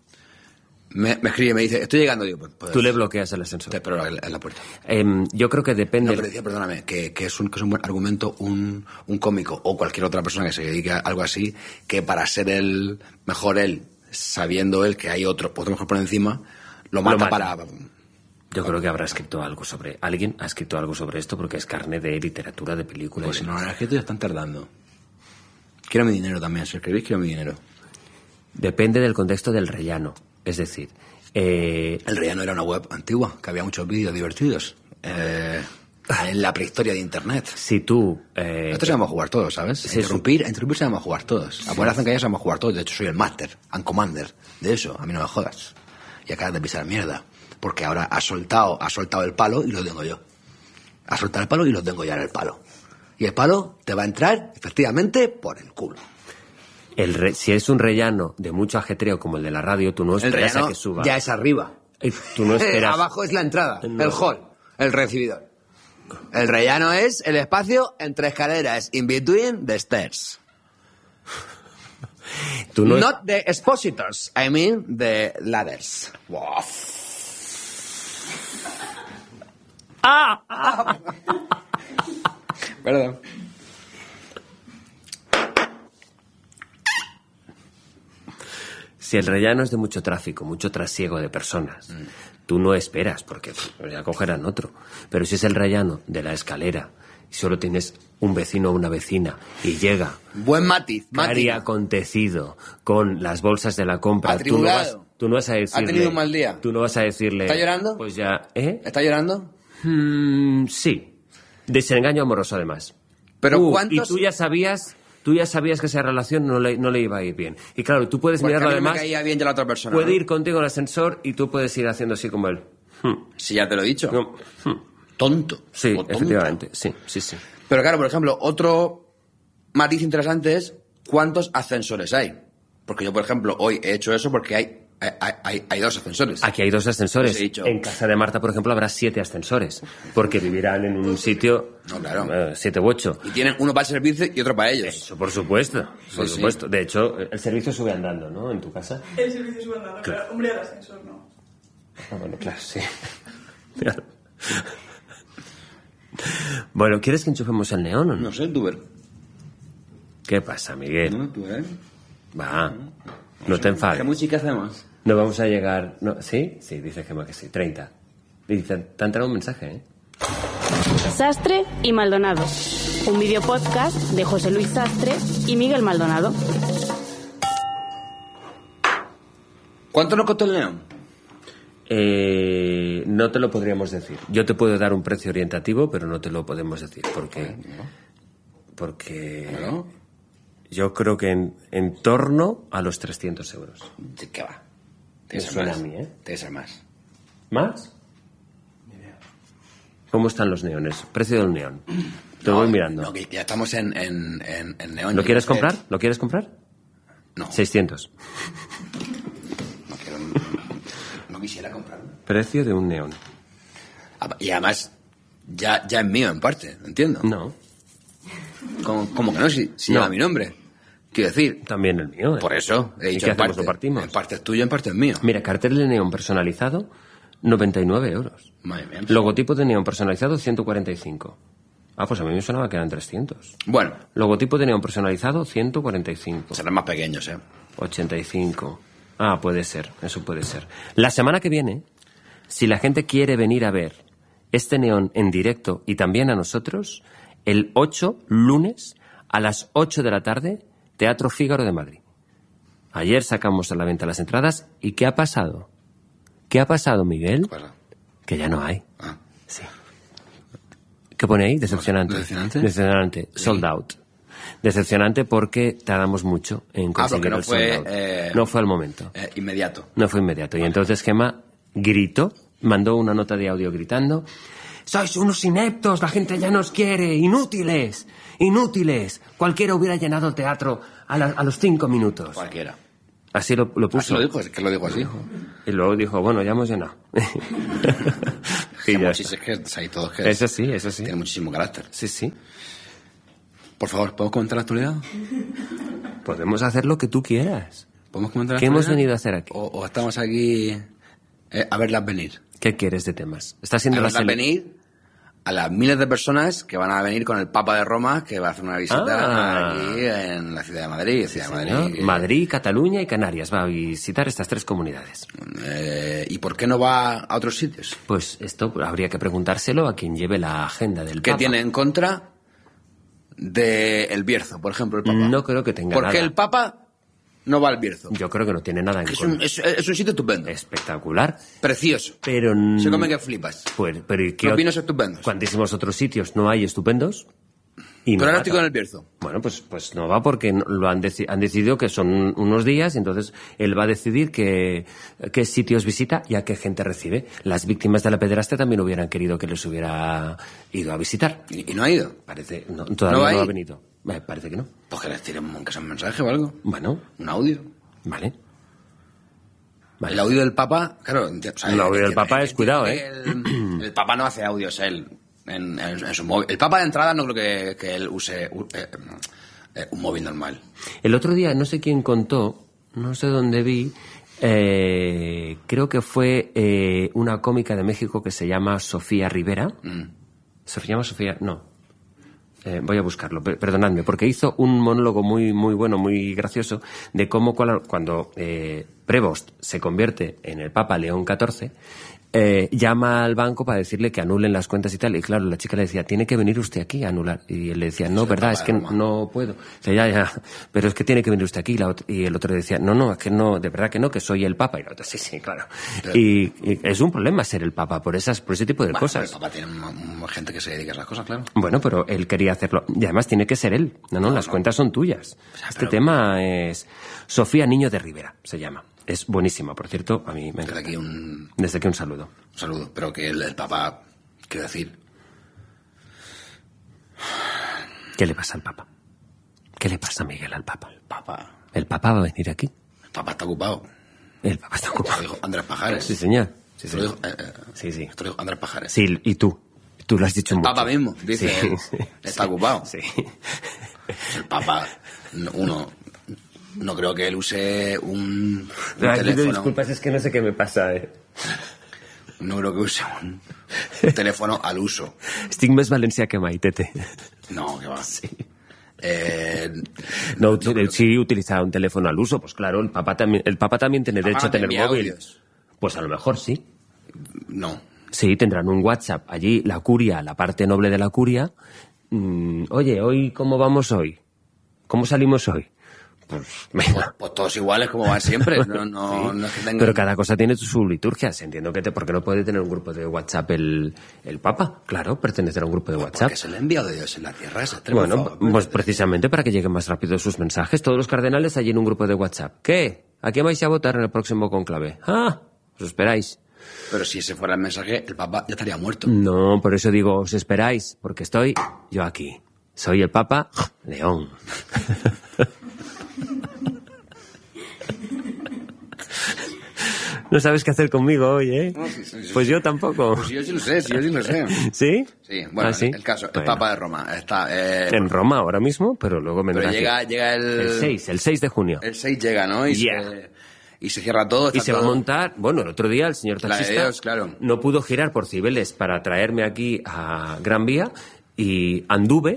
[SPEAKER 12] me, me escribe y me dice, estoy llegando, digo, pues... pues
[SPEAKER 10] Tú le bloqueas el ascensor.
[SPEAKER 12] te espero en la, en la puerta.
[SPEAKER 10] Em, yo creo que depende...
[SPEAKER 12] No, pero decía, perdóname, que, que, es un, que es un buen argumento un, un cómico o cualquier otra persona que se dedique a algo así, que para ser el mejor él, sabiendo él que hay otro, otro mejor por encima, lo mata,
[SPEAKER 10] mata.
[SPEAKER 12] para...
[SPEAKER 10] Yo creo que habrá escrito algo sobre... Alguien ha escrito algo sobre esto porque es carne de literatura, de película.
[SPEAKER 12] Pues
[SPEAKER 10] y
[SPEAKER 12] si no
[SPEAKER 10] demás.
[SPEAKER 12] lo han escrito ya están tardando. Quiero mi dinero también, si escribís quiero mi dinero.
[SPEAKER 10] Depende del contexto del rellano. Es decir, eh,
[SPEAKER 12] El Rellano era una web antigua, que había muchos vídeos divertidos. Eh, en la prehistoria de Internet.
[SPEAKER 10] si tú... eh,
[SPEAKER 12] Esto se llama jugar todos, ¿sabes?
[SPEAKER 10] Sí,
[SPEAKER 12] interrumpir, interrumpir se llama jugar todos. A poner hacen callar se llama jugar todos. De hecho, soy el master and commander de eso. A mí no me jodas. Y acabas de pisar mierda. Porque ahora has soltado, has soltado el palo y lo tengo yo. Has soltado el palo y lo tengo ya en el palo. Y el palo te va a entrar, efectivamente, por el culo.
[SPEAKER 10] el re- si es un rellano de mucho ajetreo como el de la radio, tú no
[SPEAKER 12] El
[SPEAKER 10] esperas
[SPEAKER 12] rellano
[SPEAKER 10] a que suba.
[SPEAKER 12] ya es arriba.
[SPEAKER 10] Eh, Tú no esperas...
[SPEAKER 12] Abajo es la entrada,
[SPEAKER 10] No.
[SPEAKER 12] el hall, el recibidor. El rellano es el espacio entre escaleras, in between the stairs.
[SPEAKER 10] Tú no,
[SPEAKER 12] Not the expositors, I mean the ladders. Wow.
[SPEAKER 10] ¡Ah! ¡Ah!
[SPEAKER 12] Perdón.
[SPEAKER 10] Si el rellano es de mucho tráfico, mucho trasiego de personas,
[SPEAKER 12] Mm.
[SPEAKER 10] tú no esperas, porque pff, ya cogerán otro. Pero si es el rellano de la escalera y solo tienes un vecino o una vecina y llega
[SPEAKER 12] Buen matiz,
[SPEAKER 10] cari
[SPEAKER 12] matiz.
[SPEAKER 10] acontecido con las bolsas de la compra, tú no, vas,
[SPEAKER 12] Atribulado.
[SPEAKER 10] tú no vas a decirle...
[SPEAKER 12] Ha tenido un mal día.
[SPEAKER 10] Tú no vas a decirle...
[SPEAKER 12] ¿Está llorando?
[SPEAKER 10] Pues ya, ¿eh?
[SPEAKER 12] ¿Está llorando?
[SPEAKER 10] Mm, sí. Desengaño amoroso, además.
[SPEAKER 12] Pero
[SPEAKER 10] Tú-
[SPEAKER 12] ¿cuántos...?
[SPEAKER 10] Y tú ya sabías... Tú ya sabías que esa relación no le, no le iba a ir bien. Y claro, tú puedes
[SPEAKER 12] Porque
[SPEAKER 10] mirarlo
[SPEAKER 12] a mí me
[SPEAKER 10] además...
[SPEAKER 12] caía bien ya la otra persona.
[SPEAKER 10] Puede
[SPEAKER 12] ¿no?
[SPEAKER 10] ir contigo al ascensor y tú puedes ir haciendo así como él. Hmm.
[SPEAKER 12] Si ya te lo he dicho.
[SPEAKER 10] No. Hmm.
[SPEAKER 12] Tonto.
[SPEAKER 10] Sí,
[SPEAKER 12] O tonta.
[SPEAKER 10] efectivamente. Sí, sí, sí.
[SPEAKER 12] Pero claro, por ejemplo, otro matiz interesante es cuántos ascensores hay. Porque yo, por ejemplo, hoy he hecho eso porque hay hay, hay, hay dos ascensores.
[SPEAKER 10] Aquí hay dos ascensores.
[SPEAKER 12] Pues he dicho.
[SPEAKER 10] En casa de Marta, por ejemplo, habrá siete ascensores, porque vivirán en un sitio...
[SPEAKER 12] No, claro.
[SPEAKER 10] eh, siete u ocho.
[SPEAKER 12] Y tienen uno para el servicio y otro para ellos.
[SPEAKER 10] Eso, por supuesto. Por
[SPEAKER 12] Sí,
[SPEAKER 10] supuesto.
[SPEAKER 12] sí.
[SPEAKER 10] De hecho, el servicio sube andando, ¿no? En tu casa.
[SPEAKER 11] El servicio sube andando,
[SPEAKER 10] Claro.
[SPEAKER 11] pero hombre, al ascensor no.
[SPEAKER 10] Ah, bueno, claro, sí. Bueno, ¿quieres que enchufemos el neón o no?
[SPEAKER 12] No sé, tú ver.
[SPEAKER 10] ¿Qué pasa, Miguel?
[SPEAKER 12] No, tú ver.
[SPEAKER 10] Va, no te enfades.
[SPEAKER 13] ¿Qué música hacemos?
[SPEAKER 10] No vamos a llegar... No, ¿sí? Sí, dice Gemma que sí. treinta. Dice, te ha entrado un mensaje, ¿eh?
[SPEAKER 14] Sastre y Maldonado. Un video podcast de José Luis Sastre y Miguel Maldonado.
[SPEAKER 12] ¿Cuánto nos costó el neón?
[SPEAKER 10] Eh, no te lo podríamos decir. Yo te puedo dar un precio orientativo, pero no te lo podemos decir. Porque... Porque...
[SPEAKER 12] ¿No?
[SPEAKER 10] Yo creo que en, en torno a los trescientos euros.
[SPEAKER 12] ¿Qué va?
[SPEAKER 10] Me
[SPEAKER 12] Tiene que ser
[SPEAKER 10] suena
[SPEAKER 12] más.
[SPEAKER 10] a mí, ¿eh?
[SPEAKER 12] Tiene que ser más.
[SPEAKER 10] ¿Más? ¿Cómo están los neones? Precio del neón. Te
[SPEAKER 12] No,
[SPEAKER 10] voy mirando.
[SPEAKER 12] No, que ya estamos en, en, en, en neón.
[SPEAKER 10] ¿Lo
[SPEAKER 12] Yo
[SPEAKER 10] quieres
[SPEAKER 12] creo que-
[SPEAKER 10] comprar? ¿Lo quieres comprar?
[SPEAKER 12] No.
[SPEAKER 10] seiscientos.
[SPEAKER 12] No, quiero, no quisiera comprarlo.
[SPEAKER 10] Precio de un neón.
[SPEAKER 12] Y además, ya, ya es mío en parte, entiendo.
[SPEAKER 10] No.
[SPEAKER 12] ¿Cómo, cómo que no? Si, si
[SPEAKER 10] No.
[SPEAKER 12] lleva mi nombre. Quiero decir...
[SPEAKER 10] También el mío. ¿eh?
[SPEAKER 12] Por eso, he
[SPEAKER 10] ¿Y
[SPEAKER 12] dicho
[SPEAKER 10] qué
[SPEAKER 12] en
[SPEAKER 10] hacemos?
[SPEAKER 12] parte.
[SPEAKER 10] ¿Lo partimos?
[SPEAKER 12] En parte es tuyo, en parte es mío.
[SPEAKER 10] Mira, cartel de neón personalizado, noventa y nueve euros.
[SPEAKER 12] Madre mía.
[SPEAKER 10] Logotipo de neón personalizado, ciento cuarenta y cinco. Ah, pues a mí me sonaba que eran trescientos.
[SPEAKER 12] Bueno,
[SPEAKER 10] Logotipo de neón personalizado, ciento cuarenta y cinco.
[SPEAKER 12] serán más pequeños, ¿eh?
[SPEAKER 10] ochenta y cinco. Ah, puede ser, eso puede ser. La semana que viene, si la gente quiere venir a ver este neón en directo y también a nosotros, el ocho, lunes, a las ocho de la tarde, Teatro Fígaro de Madrid. Ayer sacamos a la venta las entradas y ¿qué ha pasado? ¿Qué ha pasado, Miguel? Que ya no hay.
[SPEAKER 12] Ah.
[SPEAKER 10] Sí. ¿Qué pone ahí? Decepcionante.
[SPEAKER 12] ¿Decepcionante?
[SPEAKER 10] Decepcionante. Sold
[SPEAKER 12] Sí.
[SPEAKER 10] out. Decepcionante porque tardamos mucho en
[SPEAKER 12] Ah,
[SPEAKER 10] conseguir
[SPEAKER 12] porque no
[SPEAKER 10] el
[SPEAKER 12] fue...
[SPEAKER 10] sold out.
[SPEAKER 12] eh,
[SPEAKER 10] No fue al momento.
[SPEAKER 12] eh, inmediato.
[SPEAKER 10] No fue inmediato. Y entonces Gemma gritó, mandó una nota de audio gritando: ¡sois unos ineptos! ¡La gente ya nos quiere! ¡Inútiles! ¡Inútiles! Cualquiera hubiera llenado el teatro a, la- a los cinco minutos.
[SPEAKER 12] Cualquiera.
[SPEAKER 10] Así lo, lo
[SPEAKER 12] Así
[SPEAKER 10] puso.
[SPEAKER 12] lo dijo, es que lo dijo así.
[SPEAKER 10] Y luego dijo, bueno, ya hemos llenado. Y ya
[SPEAKER 12] Muchis,
[SPEAKER 10] está.
[SPEAKER 12] es que hay todos que...
[SPEAKER 10] Eso sí, eso sí.
[SPEAKER 12] Tiene muchísimo carácter.
[SPEAKER 10] Sí, sí.
[SPEAKER 12] Por favor, ¿podemos comentar la actualidad?
[SPEAKER 10] Podemos hacer lo que tú quieras.
[SPEAKER 12] ¿Podemos comentar la
[SPEAKER 10] ¿Qué hemos
[SPEAKER 12] actualidad?
[SPEAKER 10] venido a hacer aquí?
[SPEAKER 12] O, o estamos aquí eh, a verlas venir.
[SPEAKER 10] ¿Qué quieres de temas? Está
[SPEAKER 12] A
[SPEAKER 10] siendo la
[SPEAKER 12] verlas
[SPEAKER 10] sele-
[SPEAKER 12] venir a las miles de personas que van a venir con el Papa de Roma, que va a hacer una visita
[SPEAKER 10] Ah.
[SPEAKER 12] aquí en la ciudad de Madrid. Ciudad de
[SPEAKER 10] ¿no?
[SPEAKER 12] Madrid.
[SPEAKER 10] Madrid, Cataluña y Canarias. Va a visitar estas tres comunidades.
[SPEAKER 12] Eh, ¿Y por qué no va a otros sitios?
[SPEAKER 10] Pues esto habría que preguntárselo a quien lleve la agenda del
[SPEAKER 12] ¿Qué
[SPEAKER 10] Papa.
[SPEAKER 12] tiene en contra de el Bierzo, por ejemplo, el Papa?
[SPEAKER 10] No creo que tenga
[SPEAKER 12] ¿Por qué
[SPEAKER 10] nada.
[SPEAKER 12] el Papa no va al Bierzo?
[SPEAKER 10] Yo creo que no tiene nada en
[SPEAKER 12] Es un,
[SPEAKER 10] contra.
[SPEAKER 12] es, es un sitio estupendo.
[SPEAKER 10] Espectacular.
[SPEAKER 12] Precioso.
[SPEAKER 10] Pero...
[SPEAKER 12] Se come que flipas.
[SPEAKER 10] Pues, pero ¿y qué
[SPEAKER 12] Los
[SPEAKER 10] ot-
[SPEAKER 12] vinos estupendos.
[SPEAKER 10] ¿Cuantísimos otros sitios no hay estupendos? Y
[SPEAKER 12] Pero
[SPEAKER 10] no
[SPEAKER 12] ahora
[SPEAKER 10] va
[SPEAKER 12] estoy
[SPEAKER 10] to-
[SPEAKER 12] con el Bierzo.
[SPEAKER 10] Bueno, pues, pues no va porque no- lo han, deci- han decidido que son unos días y entonces él va a decidir qué, qué sitios visita y a qué gente recibe. Las víctimas de la pederastia también hubieran querido que les hubiera ido a visitar.
[SPEAKER 12] ¿Y, y no ha ido?
[SPEAKER 10] Parece, no, todavía
[SPEAKER 12] ¿No
[SPEAKER 10] no,
[SPEAKER 12] va a
[SPEAKER 10] ha
[SPEAKER 12] ir?
[SPEAKER 10] venido. Eh, parece que no.
[SPEAKER 12] Pues que les tiren un, que sea un mensaje o algo.
[SPEAKER 10] Bueno,
[SPEAKER 12] Un audio.
[SPEAKER 10] vale. Vale.
[SPEAKER 12] El audio del Papa, claro. enti- o sea,
[SPEAKER 10] El audio del
[SPEAKER 12] entiende-
[SPEAKER 10] Papa es cuidado, ¿eh?
[SPEAKER 12] El, el Papa no hace audios él en, en- en su móvil. El Papa de entrada no creo que, que él use u- eh, eh, un móvil normal.
[SPEAKER 10] El otro día, no sé quién contó, no sé dónde vi, eh, creo que fue eh, una cómica de México que se llama Sofía Rivera.
[SPEAKER 12] Mm.
[SPEAKER 10] ¿Se llama Sofía? No. Eh, voy a buscarlo, per- perdonadme, porque hizo un monólogo muy muy bueno, muy gracioso, de cómo cual- cuando eh, Prevost se convierte en el Papa León catorce, eh, llama al banco para decirle que anulen las cuentas y tal, y claro, la chica le decía, tiene que venir usted aquí a anular, y él le decía, no,
[SPEAKER 12] Sí, el
[SPEAKER 10] verdad,
[SPEAKER 12] Papa
[SPEAKER 10] es que
[SPEAKER 12] de Roma.
[SPEAKER 10] no puedo. Dice, ya, ya, pero es que tiene que venir usted aquí, y, la ot- y el otro le decía, no, no, es que no, de verdad que no, que soy el Papa, y la otra, sí, sí, claro. Y, y es un problema ser el Papa por esas, por ese tipo de
[SPEAKER 12] Bueno,
[SPEAKER 10] cosas.
[SPEAKER 12] El Papa tiene un- un- gente que se dedica a esas cosas, claro.
[SPEAKER 10] Bueno, pero él quería hacerlo. Y además tiene que ser él. No, no, las cuentas son tuyas. Este
[SPEAKER 12] pero-
[SPEAKER 10] tema es Sofía Niño de Rivera, se llama. Es buenísima, por cierto, a mí me
[SPEAKER 12] Desde
[SPEAKER 10] encanta.
[SPEAKER 12] aquí un,
[SPEAKER 10] Desde aquí un saludo.
[SPEAKER 12] un saludo. Pero que el, el Papa, quiero decir,
[SPEAKER 10] ¿Qué le pasa al Papa? ¿Qué le pasa, Miguel, al Papa?
[SPEAKER 12] Papa,
[SPEAKER 10] El Papa va a venir aquí.
[SPEAKER 12] el Papa está ocupado.
[SPEAKER 10] El Papa está ocupado.
[SPEAKER 12] Esto lo dijo Andrés Pajares.
[SPEAKER 10] Sí, señor. Sí,
[SPEAKER 12] Esto lo
[SPEAKER 10] señor.
[SPEAKER 12] dijo, eh, eh,
[SPEAKER 10] Sí, sí.
[SPEAKER 12] Esto lo dijo Andrés Pajares.
[SPEAKER 10] Sí, y tú. Tú lo has dicho
[SPEAKER 12] El
[SPEAKER 10] mucho.
[SPEAKER 12] Papa mismo, dice,
[SPEAKER 10] Sí,
[SPEAKER 12] él,
[SPEAKER 10] sí,
[SPEAKER 12] está
[SPEAKER 10] sí,
[SPEAKER 12] ocupado.
[SPEAKER 10] Sí.
[SPEAKER 12] El Papa, no- uno, no creo que él use un, un
[SPEAKER 10] No, aquí te
[SPEAKER 12] teléfono.
[SPEAKER 10] disculpas, es que no sé qué me pasa, eh.
[SPEAKER 12] No creo que use un, un teléfono al uso.
[SPEAKER 10] Estic més valencià que mai, tete.
[SPEAKER 12] No, que va.
[SPEAKER 10] Sí.
[SPEAKER 12] Eh,
[SPEAKER 10] No, uti- sí utilizar un teléfono al uso, pues claro, el Papa también, el Papa también tiene
[SPEAKER 12] ¿El Papa
[SPEAKER 10] derecho a
[SPEAKER 12] no te
[SPEAKER 10] tener
[SPEAKER 12] envía
[SPEAKER 10] móvil.
[SPEAKER 12] audios?
[SPEAKER 10] Pues a lo mejor sí.
[SPEAKER 12] no.
[SPEAKER 10] Sí, tendrán un WhatsApp. Allí la curia, la parte noble de la curia. mm, Oye, hoy, ¿cómo vamos hoy? ¿Cómo salimos hoy? Pues venga.
[SPEAKER 12] Pues todos iguales como van siempre. No, no,
[SPEAKER 10] Sí.
[SPEAKER 12] no es que tengan...
[SPEAKER 10] Pero cada cosa tiene su liturgia. Entiendo que te, porque no puede tener un grupo de WhatsApp el, el Papa. Claro, pertenecer a un grupo de WhatsApp.
[SPEAKER 12] Porque se le ha enviado de Dios en la tierra esa tres, por
[SPEAKER 10] Bueno,
[SPEAKER 12] favor.
[SPEAKER 10] pues precisamente para que lleguen más rápido sus mensajes. Todos los cardenales allí en un grupo de WhatsApp. ¿Qué? ¿A quién vais a votar en el próximo conclave? Ah, os esperáis.
[SPEAKER 12] Pero si ese fuera el mensaje, el Papa ya estaría muerto.
[SPEAKER 10] No, por eso digo, os esperáis, porque estoy yo aquí. Soy el Papa León. No sabes qué hacer conmigo hoy, ¿eh?
[SPEAKER 12] No, sí, sí, sí.
[SPEAKER 10] Pues yo tampoco.
[SPEAKER 12] Pues yo sí lo sé, sí, yo sí lo sé.
[SPEAKER 10] ¿Sí?
[SPEAKER 12] Sí, bueno,
[SPEAKER 10] ¿Ah, sí?
[SPEAKER 12] el caso, el
[SPEAKER 10] Bueno.
[SPEAKER 12] Papa de Roma está... Eh,
[SPEAKER 10] En Roma ahora mismo, pero luego vendrá
[SPEAKER 12] pero
[SPEAKER 10] aquí.
[SPEAKER 12] llega, llega el...
[SPEAKER 10] El seis, el seis de junio.
[SPEAKER 12] El seis llega, ¿no? Y,
[SPEAKER 10] Yeah.
[SPEAKER 12] se, y se cierra todo.
[SPEAKER 10] Y
[SPEAKER 12] está
[SPEAKER 10] se va a
[SPEAKER 12] todo-
[SPEAKER 10] montar, bueno, el otro día el señor
[SPEAKER 12] La de
[SPEAKER 10] taxista
[SPEAKER 12] Dios, claro.
[SPEAKER 10] no pudo girar por Cibeles para traerme aquí a Gran Vía y anduve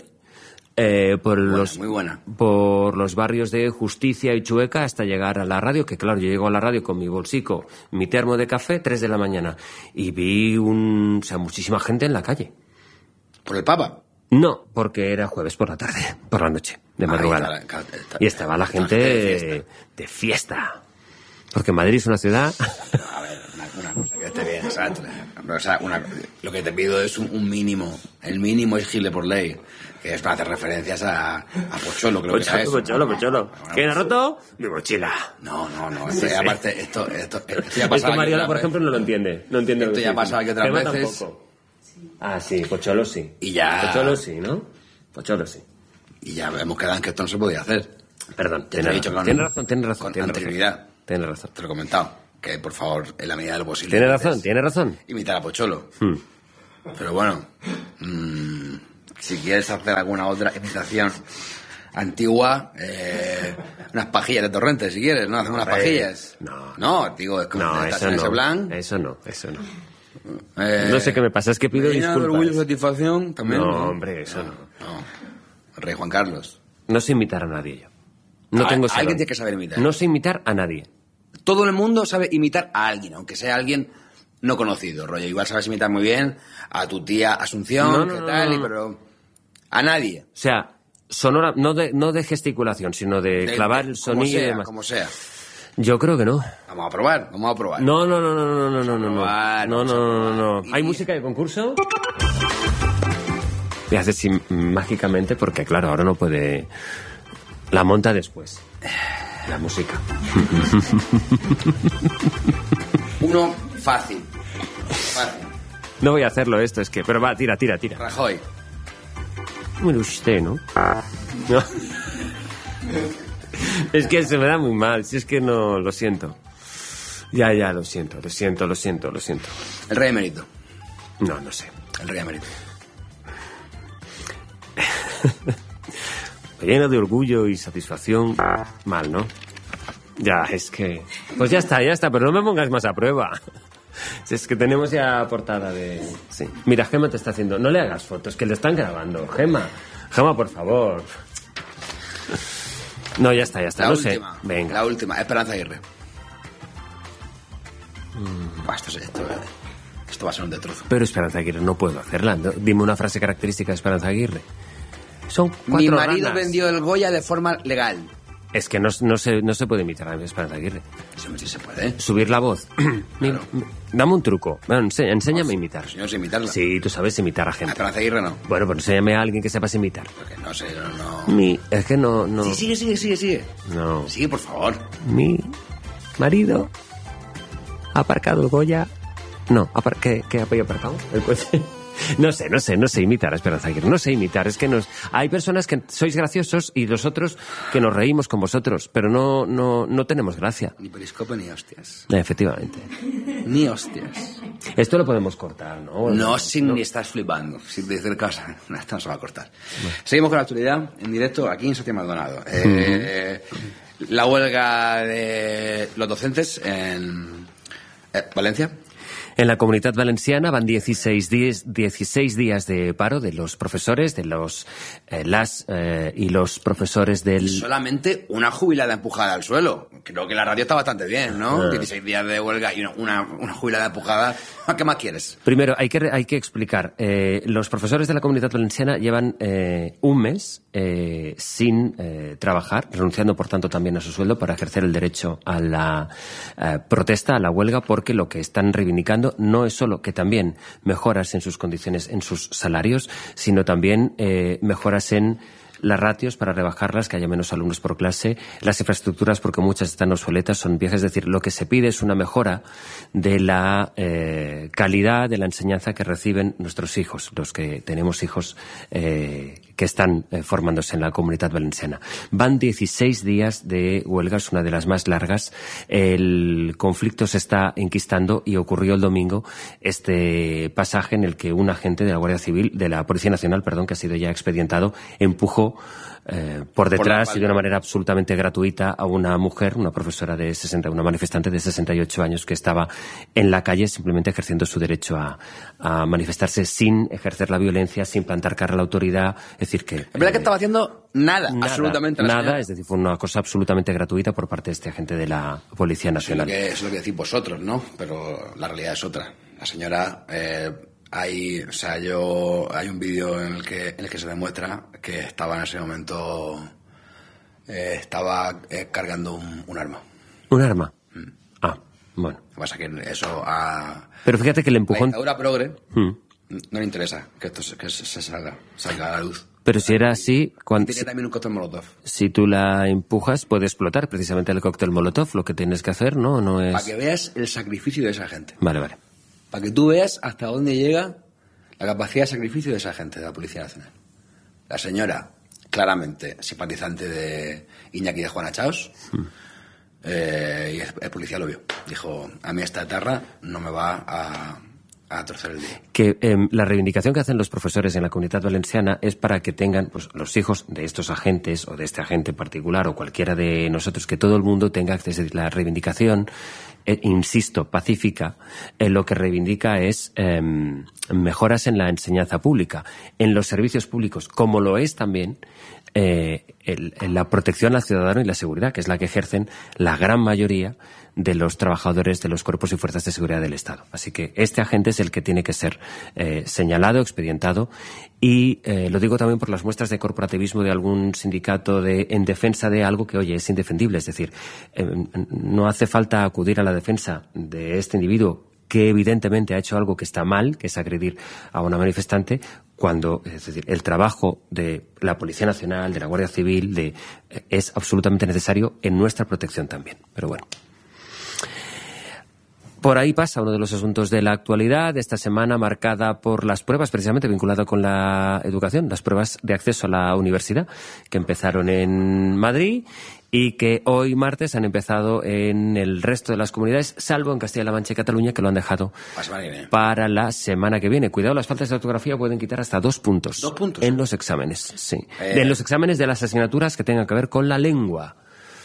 [SPEAKER 10] eh, por
[SPEAKER 12] Buena,
[SPEAKER 10] los
[SPEAKER 12] muy buena.
[SPEAKER 10] por los barrios de Justicia y Chueca hasta llegar a la radio, que claro, yo llego a la radio con mi bolsico, mi termo de café, tres de la mañana, y vi un, o sea, muchísima gente en la calle.
[SPEAKER 12] ¿Por el Papa?
[SPEAKER 10] No, porque era jueves por la tarde, por la noche, de
[SPEAKER 12] Ahí
[SPEAKER 10] madrugada.
[SPEAKER 12] está, está, está.
[SPEAKER 10] Y estaba la
[SPEAKER 12] Está
[SPEAKER 10] gente
[SPEAKER 12] de
[SPEAKER 10] de
[SPEAKER 12] fiesta.
[SPEAKER 10] de fiesta. Porque Madrid es una ciudad...
[SPEAKER 12] A ver, una, una cosa que esté bien, ¿sabes? O sea, una- lo que te pido es un, un mínimo. El mínimo es gile por ley. Que es para hacer referencias a, a Pocholo, creo que era eso.
[SPEAKER 10] Pocholo, Pocholo. ¿Quién ha roto? Mi mochila.
[SPEAKER 12] No, no, no. Esto
[SPEAKER 10] Sí,
[SPEAKER 12] ya,
[SPEAKER 10] sí.
[SPEAKER 12] aparte, esto, esto, esto ya
[SPEAKER 10] Es que
[SPEAKER 12] pasaba aquí
[SPEAKER 10] Mariola,
[SPEAKER 12] otra
[SPEAKER 10] por
[SPEAKER 12] vez.
[SPEAKER 10] ejemplo, no lo entiende. No entiende lo
[SPEAKER 12] Esto
[SPEAKER 10] que
[SPEAKER 12] ya
[SPEAKER 10] estoy
[SPEAKER 12] pasaba aquí
[SPEAKER 10] diciendo.
[SPEAKER 12] otras
[SPEAKER 10] Gemma
[SPEAKER 12] veces.
[SPEAKER 10] tampoco. Ah, sí, Pocholo sí.
[SPEAKER 12] Y ya-
[SPEAKER 10] Pocholo sí, ¿no? Pocholo sí.
[SPEAKER 12] Y ya hemos quedado en que esto no se podía hacer.
[SPEAKER 10] Perdón,
[SPEAKER 12] Ya te
[SPEAKER 10] tiene
[SPEAKER 12] he dicho que
[SPEAKER 10] razón,
[SPEAKER 12] no-
[SPEAKER 10] tiene razón, tiene razón.
[SPEAKER 12] Con
[SPEAKER 10] tiene razón.
[SPEAKER 12] anterioridad.
[SPEAKER 10] Tiene razón.
[SPEAKER 12] Te lo he comentado. Que, por favor, en la medida de lo posible...
[SPEAKER 10] Tiene razón,
[SPEAKER 12] intentes
[SPEAKER 10] tiene razón.
[SPEAKER 12] Imitar a Pocholo.
[SPEAKER 10] Hmm.
[SPEAKER 12] Pero bueno, mmm, si quieres hacer alguna otra imitación antigua, eh, unas pajillas de Torrente, si quieres, ¿no? Hacemos unas
[SPEAKER 10] Hombre,
[SPEAKER 12] pajillas.
[SPEAKER 10] no.
[SPEAKER 12] No, digo, es como
[SPEAKER 10] No,
[SPEAKER 12] estás
[SPEAKER 10] eso
[SPEAKER 12] en ese
[SPEAKER 10] no.
[SPEAKER 12] plan.
[SPEAKER 10] Eso no, eso no.
[SPEAKER 12] Eh,
[SPEAKER 10] No sé qué me pasa, es que pido
[SPEAKER 12] Medina de orgullo y
[SPEAKER 10] disculpas.
[SPEAKER 12] satisfacción también.
[SPEAKER 10] No, hombre, eso no.
[SPEAKER 12] No. El rey Juan Carlos.
[SPEAKER 10] No sé imitar a nadie yo. No
[SPEAKER 12] Ah,
[SPEAKER 10] tengo
[SPEAKER 12] alguien
[SPEAKER 10] salón.
[SPEAKER 12] tiene que saber imitar.
[SPEAKER 10] No sé imitar a nadie.
[SPEAKER 12] Todo el mundo sabe imitar a alguien, aunque sea alguien no conocido, rollo. Igual sabes imitar muy bien a tu tía Asunción,
[SPEAKER 10] No, no,
[SPEAKER 12] qué
[SPEAKER 10] no,
[SPEAKER 12] tal,
[SPEAKER 10] no,
[SPEAKER 12] y
[SPEAKER 10] no.
[SPEAKER 12] pero a nadie.
[SPEAKER 10] O sea, sonora, no de, no de gesticulación, sino de,
[SPEAKER 12] De-
[SPEAKER 10] clavar
[SPEAKER 12] de-
[SPEAKER 10] el
[SPEAKER 12] como
[SPEAKER 10] sonido y
[SPEAKER 12] sea,
[SPEAKER 10] demás.
[SPEAKER 12] Como sea.
[SPEAKER 10] Yo creo que no.
[SPEAKER 12] Vamos a probar, vamos a probar.
[SPEAKER 10] No, no, no, no, no, no, no, no, no.
[SPEAKER 12] probar,
[SPEAKER 10] No,
[SPEAKER 12] vamos a
[SPEAKER 10] no, no,
[SPEAKER 12] probar.
[SPEAKER 10] no. ¿Hay música de concurso? Me hace así mágicamente porque, claro, ahora no puede... La monta después. La música.
[SPEAKER 12] Uno fácil. Fácil.
[SPEAKER 10] No voy a hacerlo esto, es que... Pero va, tira, tira, tira.
[SPEAKER 12] Rajoy.
[SPEAKER 10] Bueno, usted, ¿no? No. Es que se me da muy mal, si es que no... Lo siento. Ya, ya, lo siento, lo siento, lo siento, lo siento.
[SPEAKER 12] El rey emérito.
[SPEAKER 10] No, no sé.
[SPEAKER 12] El rey emérito.
[SPEAKER 10] Lleno de orgullo y satisfacción. Mal, ¿no? Ya, es que... Pues ya está, ya está, pero no me pongas más a prueba. Si es que tenemos ya portada de... Sí. Mira, Gemma te está haciendo... No le hagas fotos, que le están grabando. Gemma, Gemma, por favor. No, ya está, ya está,
[SPEAKER 12] La
[SPEAKER 10] no
[SPEAKER 12] última.
[SPEAKER 10] sé. Venga.
[SPEAKER 12] La última, Esperanza Aguirre. Buah, esto, es- esto, esto va a ser un detrozo.
[SPEAKER 10] Pero Esperanza Aguirre, no puedo hacerla. No, dime una frase característica de Esperanza Aguirre. Son cuatro
[SPEAKER 12] Mi marido
[SPEAKER 10] ranas.
[SPEAKER 12] vendió el Goya de forma legal.
[SPEAKER 10] Es que no, no, se, no se puede imitar a Esperanza Aguirre.
[SPEAKER 12] Eso sí se puede.
[SPEAKER 10] Subir la voz. Mi- mi- Dame un truco. Bueno, ense- enséñame a imitar.
[SPEAKER 12] Señor, sé imitarla.
[SPEAKER 10] Sí, tú sabes imitar a gente.
[SPEAKER 12] Esperanza Aguirre no.
[SPEAKER 10] Bueno, pues enséñame a alguien que sepas imitar.
[SPEAKER 12] Porque no sé, no... no.
[SPEAKER 10] Mi... Es que no... no...
[SPEAKER 12] Sí, sigue, sigue, sigue, sigue.
[SPEAKER 10] No.
[SPEAKER 12] Sigue, por favor.
[SPEAKER 10] Mi marido ha aparcado el Goya... No, apar... ¿qué, ¿qué había aparcado? El coche. No sé, no sé, no sé imitar a Esperanza Aguirre, no sé imitar, es que nos hay personas que sois graciosos y los otros que nos reímos con vosotros, pero no no no tenemos gracia.
[SPEAKER 12] Ni periscope ni hostias.
[SPEAKER 10] Efectivamente.
[SPEAKER 12] Ni hostias.
[SPEAKER 10] Esto lo podemos cortar, ¿no?
[SPEAKER 12] No, sin ni estás flipando, sin decir cosas, no, esto no se va a cortar. Bueno. Seguimos con la actualidad en directo aquí en Santiago Maldonado. Eh, uh-huh. La huelga de los docentes en eh, Valencia.
[SPEAKER 10] En la Comunitat Valenciana van dieciséis días, dieciséis días de paro de los profesores, de los eh, las eh, y los profesores del...
[SPEAKER 12] Y solamente una jubilada empujada al suelo. Creo que la radio está bastante bien, ¿no? Ah. dieciséis días de huelga y una, una, una jubilada empujada. ¿Qué más quieres?
[SPEAKER 10] Primero, hay que, hay que explicar. Eh, los profesores de la Comunitat Valenciana llevan eh, un mes eh, sin eh, trabajar, renunciando, por tanto, también a su sueldo para ejercer el derecho a la eh, protesta, a la huelga, porque lo que están reivindicando no es solo que también mejoras en sus condiciones, en sus salarios, sino también eh, mejoras en las ratios para rebajarlas, que haya menos alumnos por clase, las infraestructuras, porque muchas están obsoletas, son viejas. Es decir, lo que se pide es una mejora de la eh, calidad de la enseñanza que reciben nuestros hijos, los que tenemos hijos eh, que están eh, formándose en la Comunitat Valenciana. Van dieciséis días de huelga, es una de las más largas. El conflicto se está enquistando y ocurrió el domingo este pasaje en el que un agente de la Guardia Civil, de la Policía Nacional, perdón, que ha sido ya expedientado, empujó Eh, por detrás por y de una manera absolutamente gratuita a una mujer, una profesora de sesenta, una manifestante de sesenta y ocho años que estaba en la calle simplemente ejerciendo su derecho a, a manifestarse sin ejercer la violencia, sin plantar cara a la autoridad. Es decir que...
[SPEAKER 12] Es verdad eh, que estaba haciendo nada, nada absolutamente
[SPEAKER 10] nada.
[SPEAKER 12] Nada,
[SPEAKER 10] es decir, fue una cosa absolutamente gratuita por parte de este agente de la Policía Nacional.
[SPEAKER 12] Eso es lo que, es lo que decís vosotros, ¿no? Pero la realidad es otra. La señora... Eh, Hay, o sea, yo, hay un vídeo en el que en el que se demuestra que estaba en ese momento eh, estaba eh, cargando un, un arma.
[SPEAKER 10] ¿Un arma?
[SPEAKER 12] Mm.
[SPEAKER 10] Ah, bueno.
[SPEAKER 12] Lo que pasa es que eso a...
[SPEAKER 10] Pero fíjate que el empujón...
[SPEAKER 12] A la dictadura progre
[SPEAKER 10] mm.
[SPEAKER 12] no le interesa que esto se, que se salga, salga a la luz.
[SPEAKER 10] Pero si era así... Cuando,
[SPEAKER 12] tiene también un cóctel molotov.
[SPEAKER 10] Si tú la empujas, puede explotar precisamente el cóctel molotov. Lo que tienes que hacer, ¿no? no es...
[SPEAKER 12] Para que veas el sacrificio de esa gente.
[SPEAKER 10] Vale, vale.
[SPEAKER 12] Para que tú veas hasta dónde llega la capacidad de sacrificio de esa gente, de la Policía Nacional. La señora, claramente simpatizante de Iñaki de Juana Chaos, mm. eh, y el, el policía lo vio. Dijo, a mí esta etarra no me va a, a torcer el día.
[SPEAKER 10] Que eh, la reivindicación que hacen los profesores en la Comunitat Valenciana es para que tengan, pues, los hijos de estos agentes o de este agente en particular o cualquiera de nosotros, que todo el mundo tenga acceso. La reivindicación, eh, insisto, pacífica, eh, lo que reivindica es eh, mejoras en la enseñanza pública, en los servicios públicos, como lo es también eh, el, el, la protección al ciudadano y la seguridad, que es la que ejercen la gran mayoría de los trabajadores de los cuerpos y fuerzas de seguridad del Estado. Así que este agente es el que tiene que ser eh, señalado, expedientado, y eh, lo digo también por las muestras de corporativismo de algún sindicato de, en defensa de algo que, oye, es indefendible. Es decir, eh, no hace falta acudir a la defensa de este individuo que evidentemente ha hecho algo que está mal, que es agredir a una manifestante, cuando, es decir, el trabajo de la Policía Nacional, de la Guardia Civil, de, eh, es absolutamente necesario en nuestra protección también. Pero bueno. Por ahí pasa uno de los asuntos de la actualidad de esta semana, marcada por las pruebas, precisamente vinculado con la educación, las pruebas de acceso a la universidad, que empezaron en Madrid y que hoy martes han empezado en el resto de las comunidades, salvo en Castilla-La Mancha y Cataluña, que lo han dejado la para la semana que viene. Cuidado, las faltas de ortografía pueden quitar hasta dos puntos,
[SPEAKER 12] ¿Dos puntos?
[SPEAKER 10] en los exámenes. Sí,
[SPEAKER 12] eh...
[SPEAKER 10] en los exámenes de las asignaturas que tengan que ver con la lengua.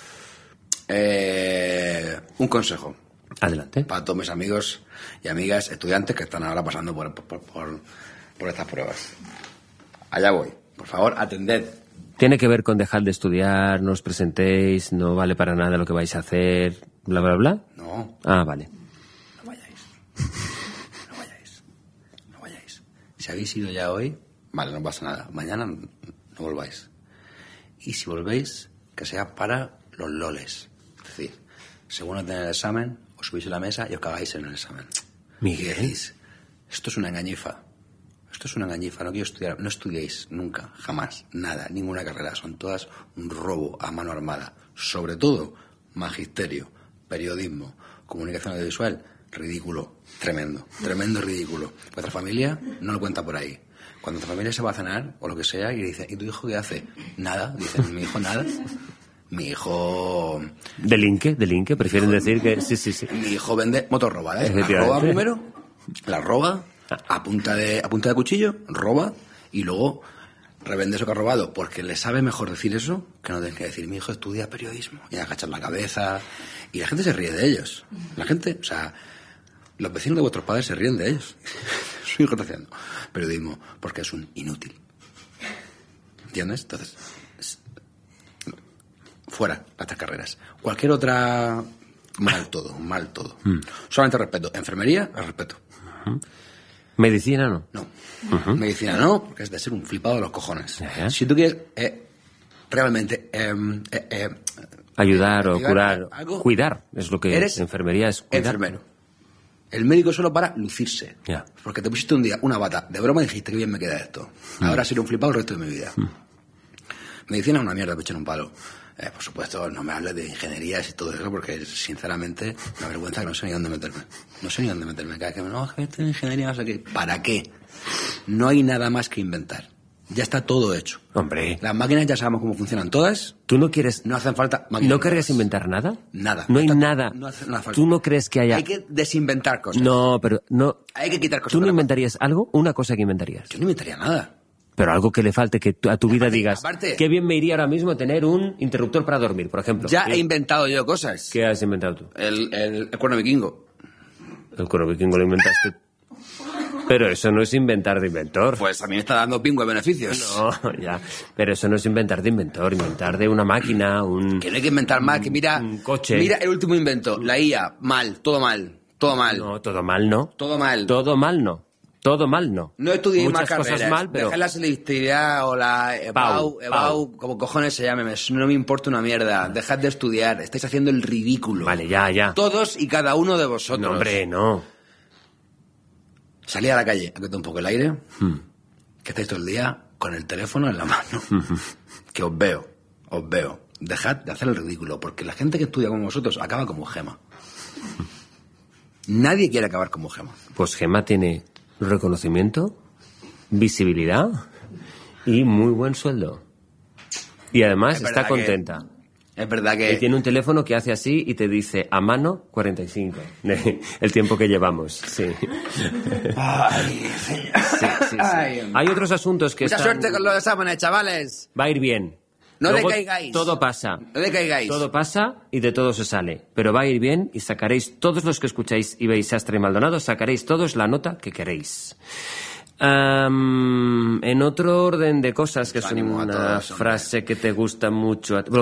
[SPEAKER 12] Eh, un consejo.
[SPEAKER 10] Adelante.
[SPEAKER 12] Para todos mis amigos y amigas estudiantes que están ahora pasando por, por, por, por estas pruebas. Allá voy. Por favor, atended.
[SPEAKER 10] Tiene que ver con dejar de estudiar, no os presentéis, no vale para nada lo que vais a hacer, bla, bla, bla.
[SPEAKER 12] No.
[SPEAKER 10] Ah, vale.
[SPEAKER 12] No vayáis. No vayáis. No vayáis. Si habéis ido ya hoy, vale, no pasa nada. Mañana no, no volváis. Y si volvéis, que sea para los loles. Es decir, según no tener el examen, os subís a la mesa y os cagáis en el examen.
[SPEAKER 10] Miguel.
[SPEAKER 12] Y decís, esto es una engañifa. Esto es una engañifa, no quiero estudiar. No estudiéis nunca, jamás, nada, ninguna carrera. Son todas un robo a mano armada. Sobre todo, magisterio, periodismo, comunicación audiovisual. ridículo, tremendo, tremendo ridículo. Vuestra familia no lo cuenta por ahí. Cuando tu familia se va a cenar o lo que sea y dice, ¿y tu hijo qué hace? Nada, dicen, mi hijo nada. Mi hijo...
[SPEAKER 10] Delinque, delinque, prefieren
[SPEAKER 12] hijo,
[SPEAKER 10] decir que sí, sí, sí.
[SPEAKER 12] Mi hijo vende motos robadas, ¿eh? La roba primero, la roba a punta de, a punta de cuchillo, roba y luego revende eso que ha robado, porque le sabe mejor decir eso que no tener que decir, mi hijo estudia periodismo y agachar la cabeza y la gente se ríe de ellos. La gente, o sea, los vecinos de vuestros padres se ríen de ellos. Su hijo está haciendo periodismo porque es un inútil. ¿Entiendes? Entonces, fuera las tres carreras. Cualquier otra, mal todo, mal todo. Mm. Solamente respeto. Enfermería, al respeto.
[SPEAKER 10] Uh-huh. Medicina no.
[SPEAKER 12] No. Uh-huh. Medicina no, porque es de ser un flipado de los cojones. Uh-huh. Si tú quieres eh, realmente eh, eh, eh,
[SPEAKER 10] ayudar o curar, algo, cuidar es lo que
[SPEAKER 12] eres
[SPEAKER 10] enfermería es cuidar.
[SPEAKER 12] Enfermero. El médico es solo para lucirse.
[SPEAKER 10] Yeah.
[SPEAKER 12] Porque te pusiste un día una bata de broma y dijiste que bien me queda esto. Mm. Ahora seré un flipado el resto de mi vida. Mm. Medicina es una mierda, me echan un palo. Eh, por supuesto, no me hables de ingenierías y todo eso, porque sinceramente me avergüenza que no sé ni dónde meterme. No sé ni dónde meterme. Cada vez que me no, que estoy en ingeniería, no sé qué. ¿Para qué? No hay nada más que inventar. Ya está todo hecho.
[SPEAKER 10] Hombre.
[SPEAKER 12] Las máquinas ya sabemos cómo funcionan todas.
[SPEAKER 10] ¿Tú no quieres...?
[SPEAKER 12] No hacen falta máquinas.
[SPEAKER 10] ¿No querrías inventar nada?
[SPEAKER 12] Nada.
[SPEAKER 10] No hay
[SPEAKER 12] está,
[SPEAKER 10] nada.
[SPEAKER 12] No hace nada falta.
[SPEAKER 10] ¿Tú no crees que haya...?
[SPEAKER 12] Hay que desinventar cosas.
[SPEAKER 10] No, pero no...
[SPEAKER 12] Hay que quitar cosas.
[SPEAKER 10] ¿Tú no inventarías algo? Una cosa que inventarías.
[SPEAKER 12] Yo no inventaría nada.
[SPEAKER 10] Pero algo que le falte, que a tu vida
[SPEAKER 12] aparte,
[SPEAKER 10] digas,
[SPEAKER 12] aparte,
[SPEAKER 10] qué bien me iría ahora mismo tener un interruptor para dormir, por ejemplo.
[SPEAKER 12] Ya
[SPEAKER 10] ¿Qué?
[SPEAKER 12] he inventado yo cosas.
[SPEAKER 10] ¿Qué has inventado tú?
[SPEAKER 12] El, el, el cuerno vikingo.
[SPEAKER 10] El cuerno vikingo lo inventaste. Pero eso no es inventar de inventor.
[SPEAKER 12] Pues a mí me está dando pingüe beneficios.
[SPEAKER 10] No, ya. Pero eso no es inventar de inventor. Inventar de una máquina, un...
[SPEAKER 12] Que no hay que inventar más, que mira...
[SPEAKER 10] Un coche.
[SPEAKER 12] Mira el último invento, la I A. Mal, todo mal, todo mal.
[SPEAKER 10] No, todo mal no.
[SPEAKER 12] Todo mal.
[SPEAKER 10] Todo mal no. Todo mal no.
[SPEAKER 12] No estudié
[SPEAKER 10] Muchas
[SPEAKER 12] más carreras.
[SPEAKER 10] Cosas mal, pero...
[SPEAKER 12] Dejar la selectividad o la E B A U, E B A U, como cojones se llame, no me importa una mierda. Dejad de estudiar, estáis haciendo el ridículo.
[SPEAKER 10] Vale, ya, ya.
[SPEAKER 12] Todos y cada uno de vosotros.
[SPEAKER 10] No, hombre, no.
[SPEAKER 12] Salí a la calle a que te un poco el aire,
[SPEAKER 10] hmm.
[SPEAKER 12] que estáis todo el día con el teléfono en la mano.
[SPEAKER 10] Hmm.
[SPEAKER 12] Que os veo, os veo. Dejad de hacer el ridículo, porque la gente que estudia como vosotros acaba como Gema. Nadie quiere acabar como Gema.
[SPEAKER 10] Pues Gema tiene reconocimiento, visibilidad y muy buen sueldo. Y además está contenta.
[SPEAKER 12] Que, es verdad que...
[SPEAKER 10] Y tiene un teléfono que hace así y te dice a mano cuarenta y cinco. El tiempo que llevamos, sí.
[SPEAKER 12] Ay, señor.
[SPEAKER 10] Sí, sí, sí.
[SPEAKER 12] Ay,
[SPEAKER 10] hay otros asuntos que
[SPEAKER 12] mucha
[SPEAKER 10] están...
[SPEAKER 12] suerte con los exámenes, chavales.
[SPEAKER 10] Va a ir bien.
[SPEAKER 12] No
[SPEAKER 10] Luego,
[SPEAKER 12] decaigáis.
[SPEAKER 10] Todo pasa.
[SPEAKER 12] No decaigáis.
[SPEAKER 10] Todo pasa y de todo se sale. Pero va a ir bien y sacaréis, todos los que escucháis y veis Sastre y Maldonado, sacaréis todos la nota que queréis. Um, en otro orden de cosas, que es una frase que te gusta mucho...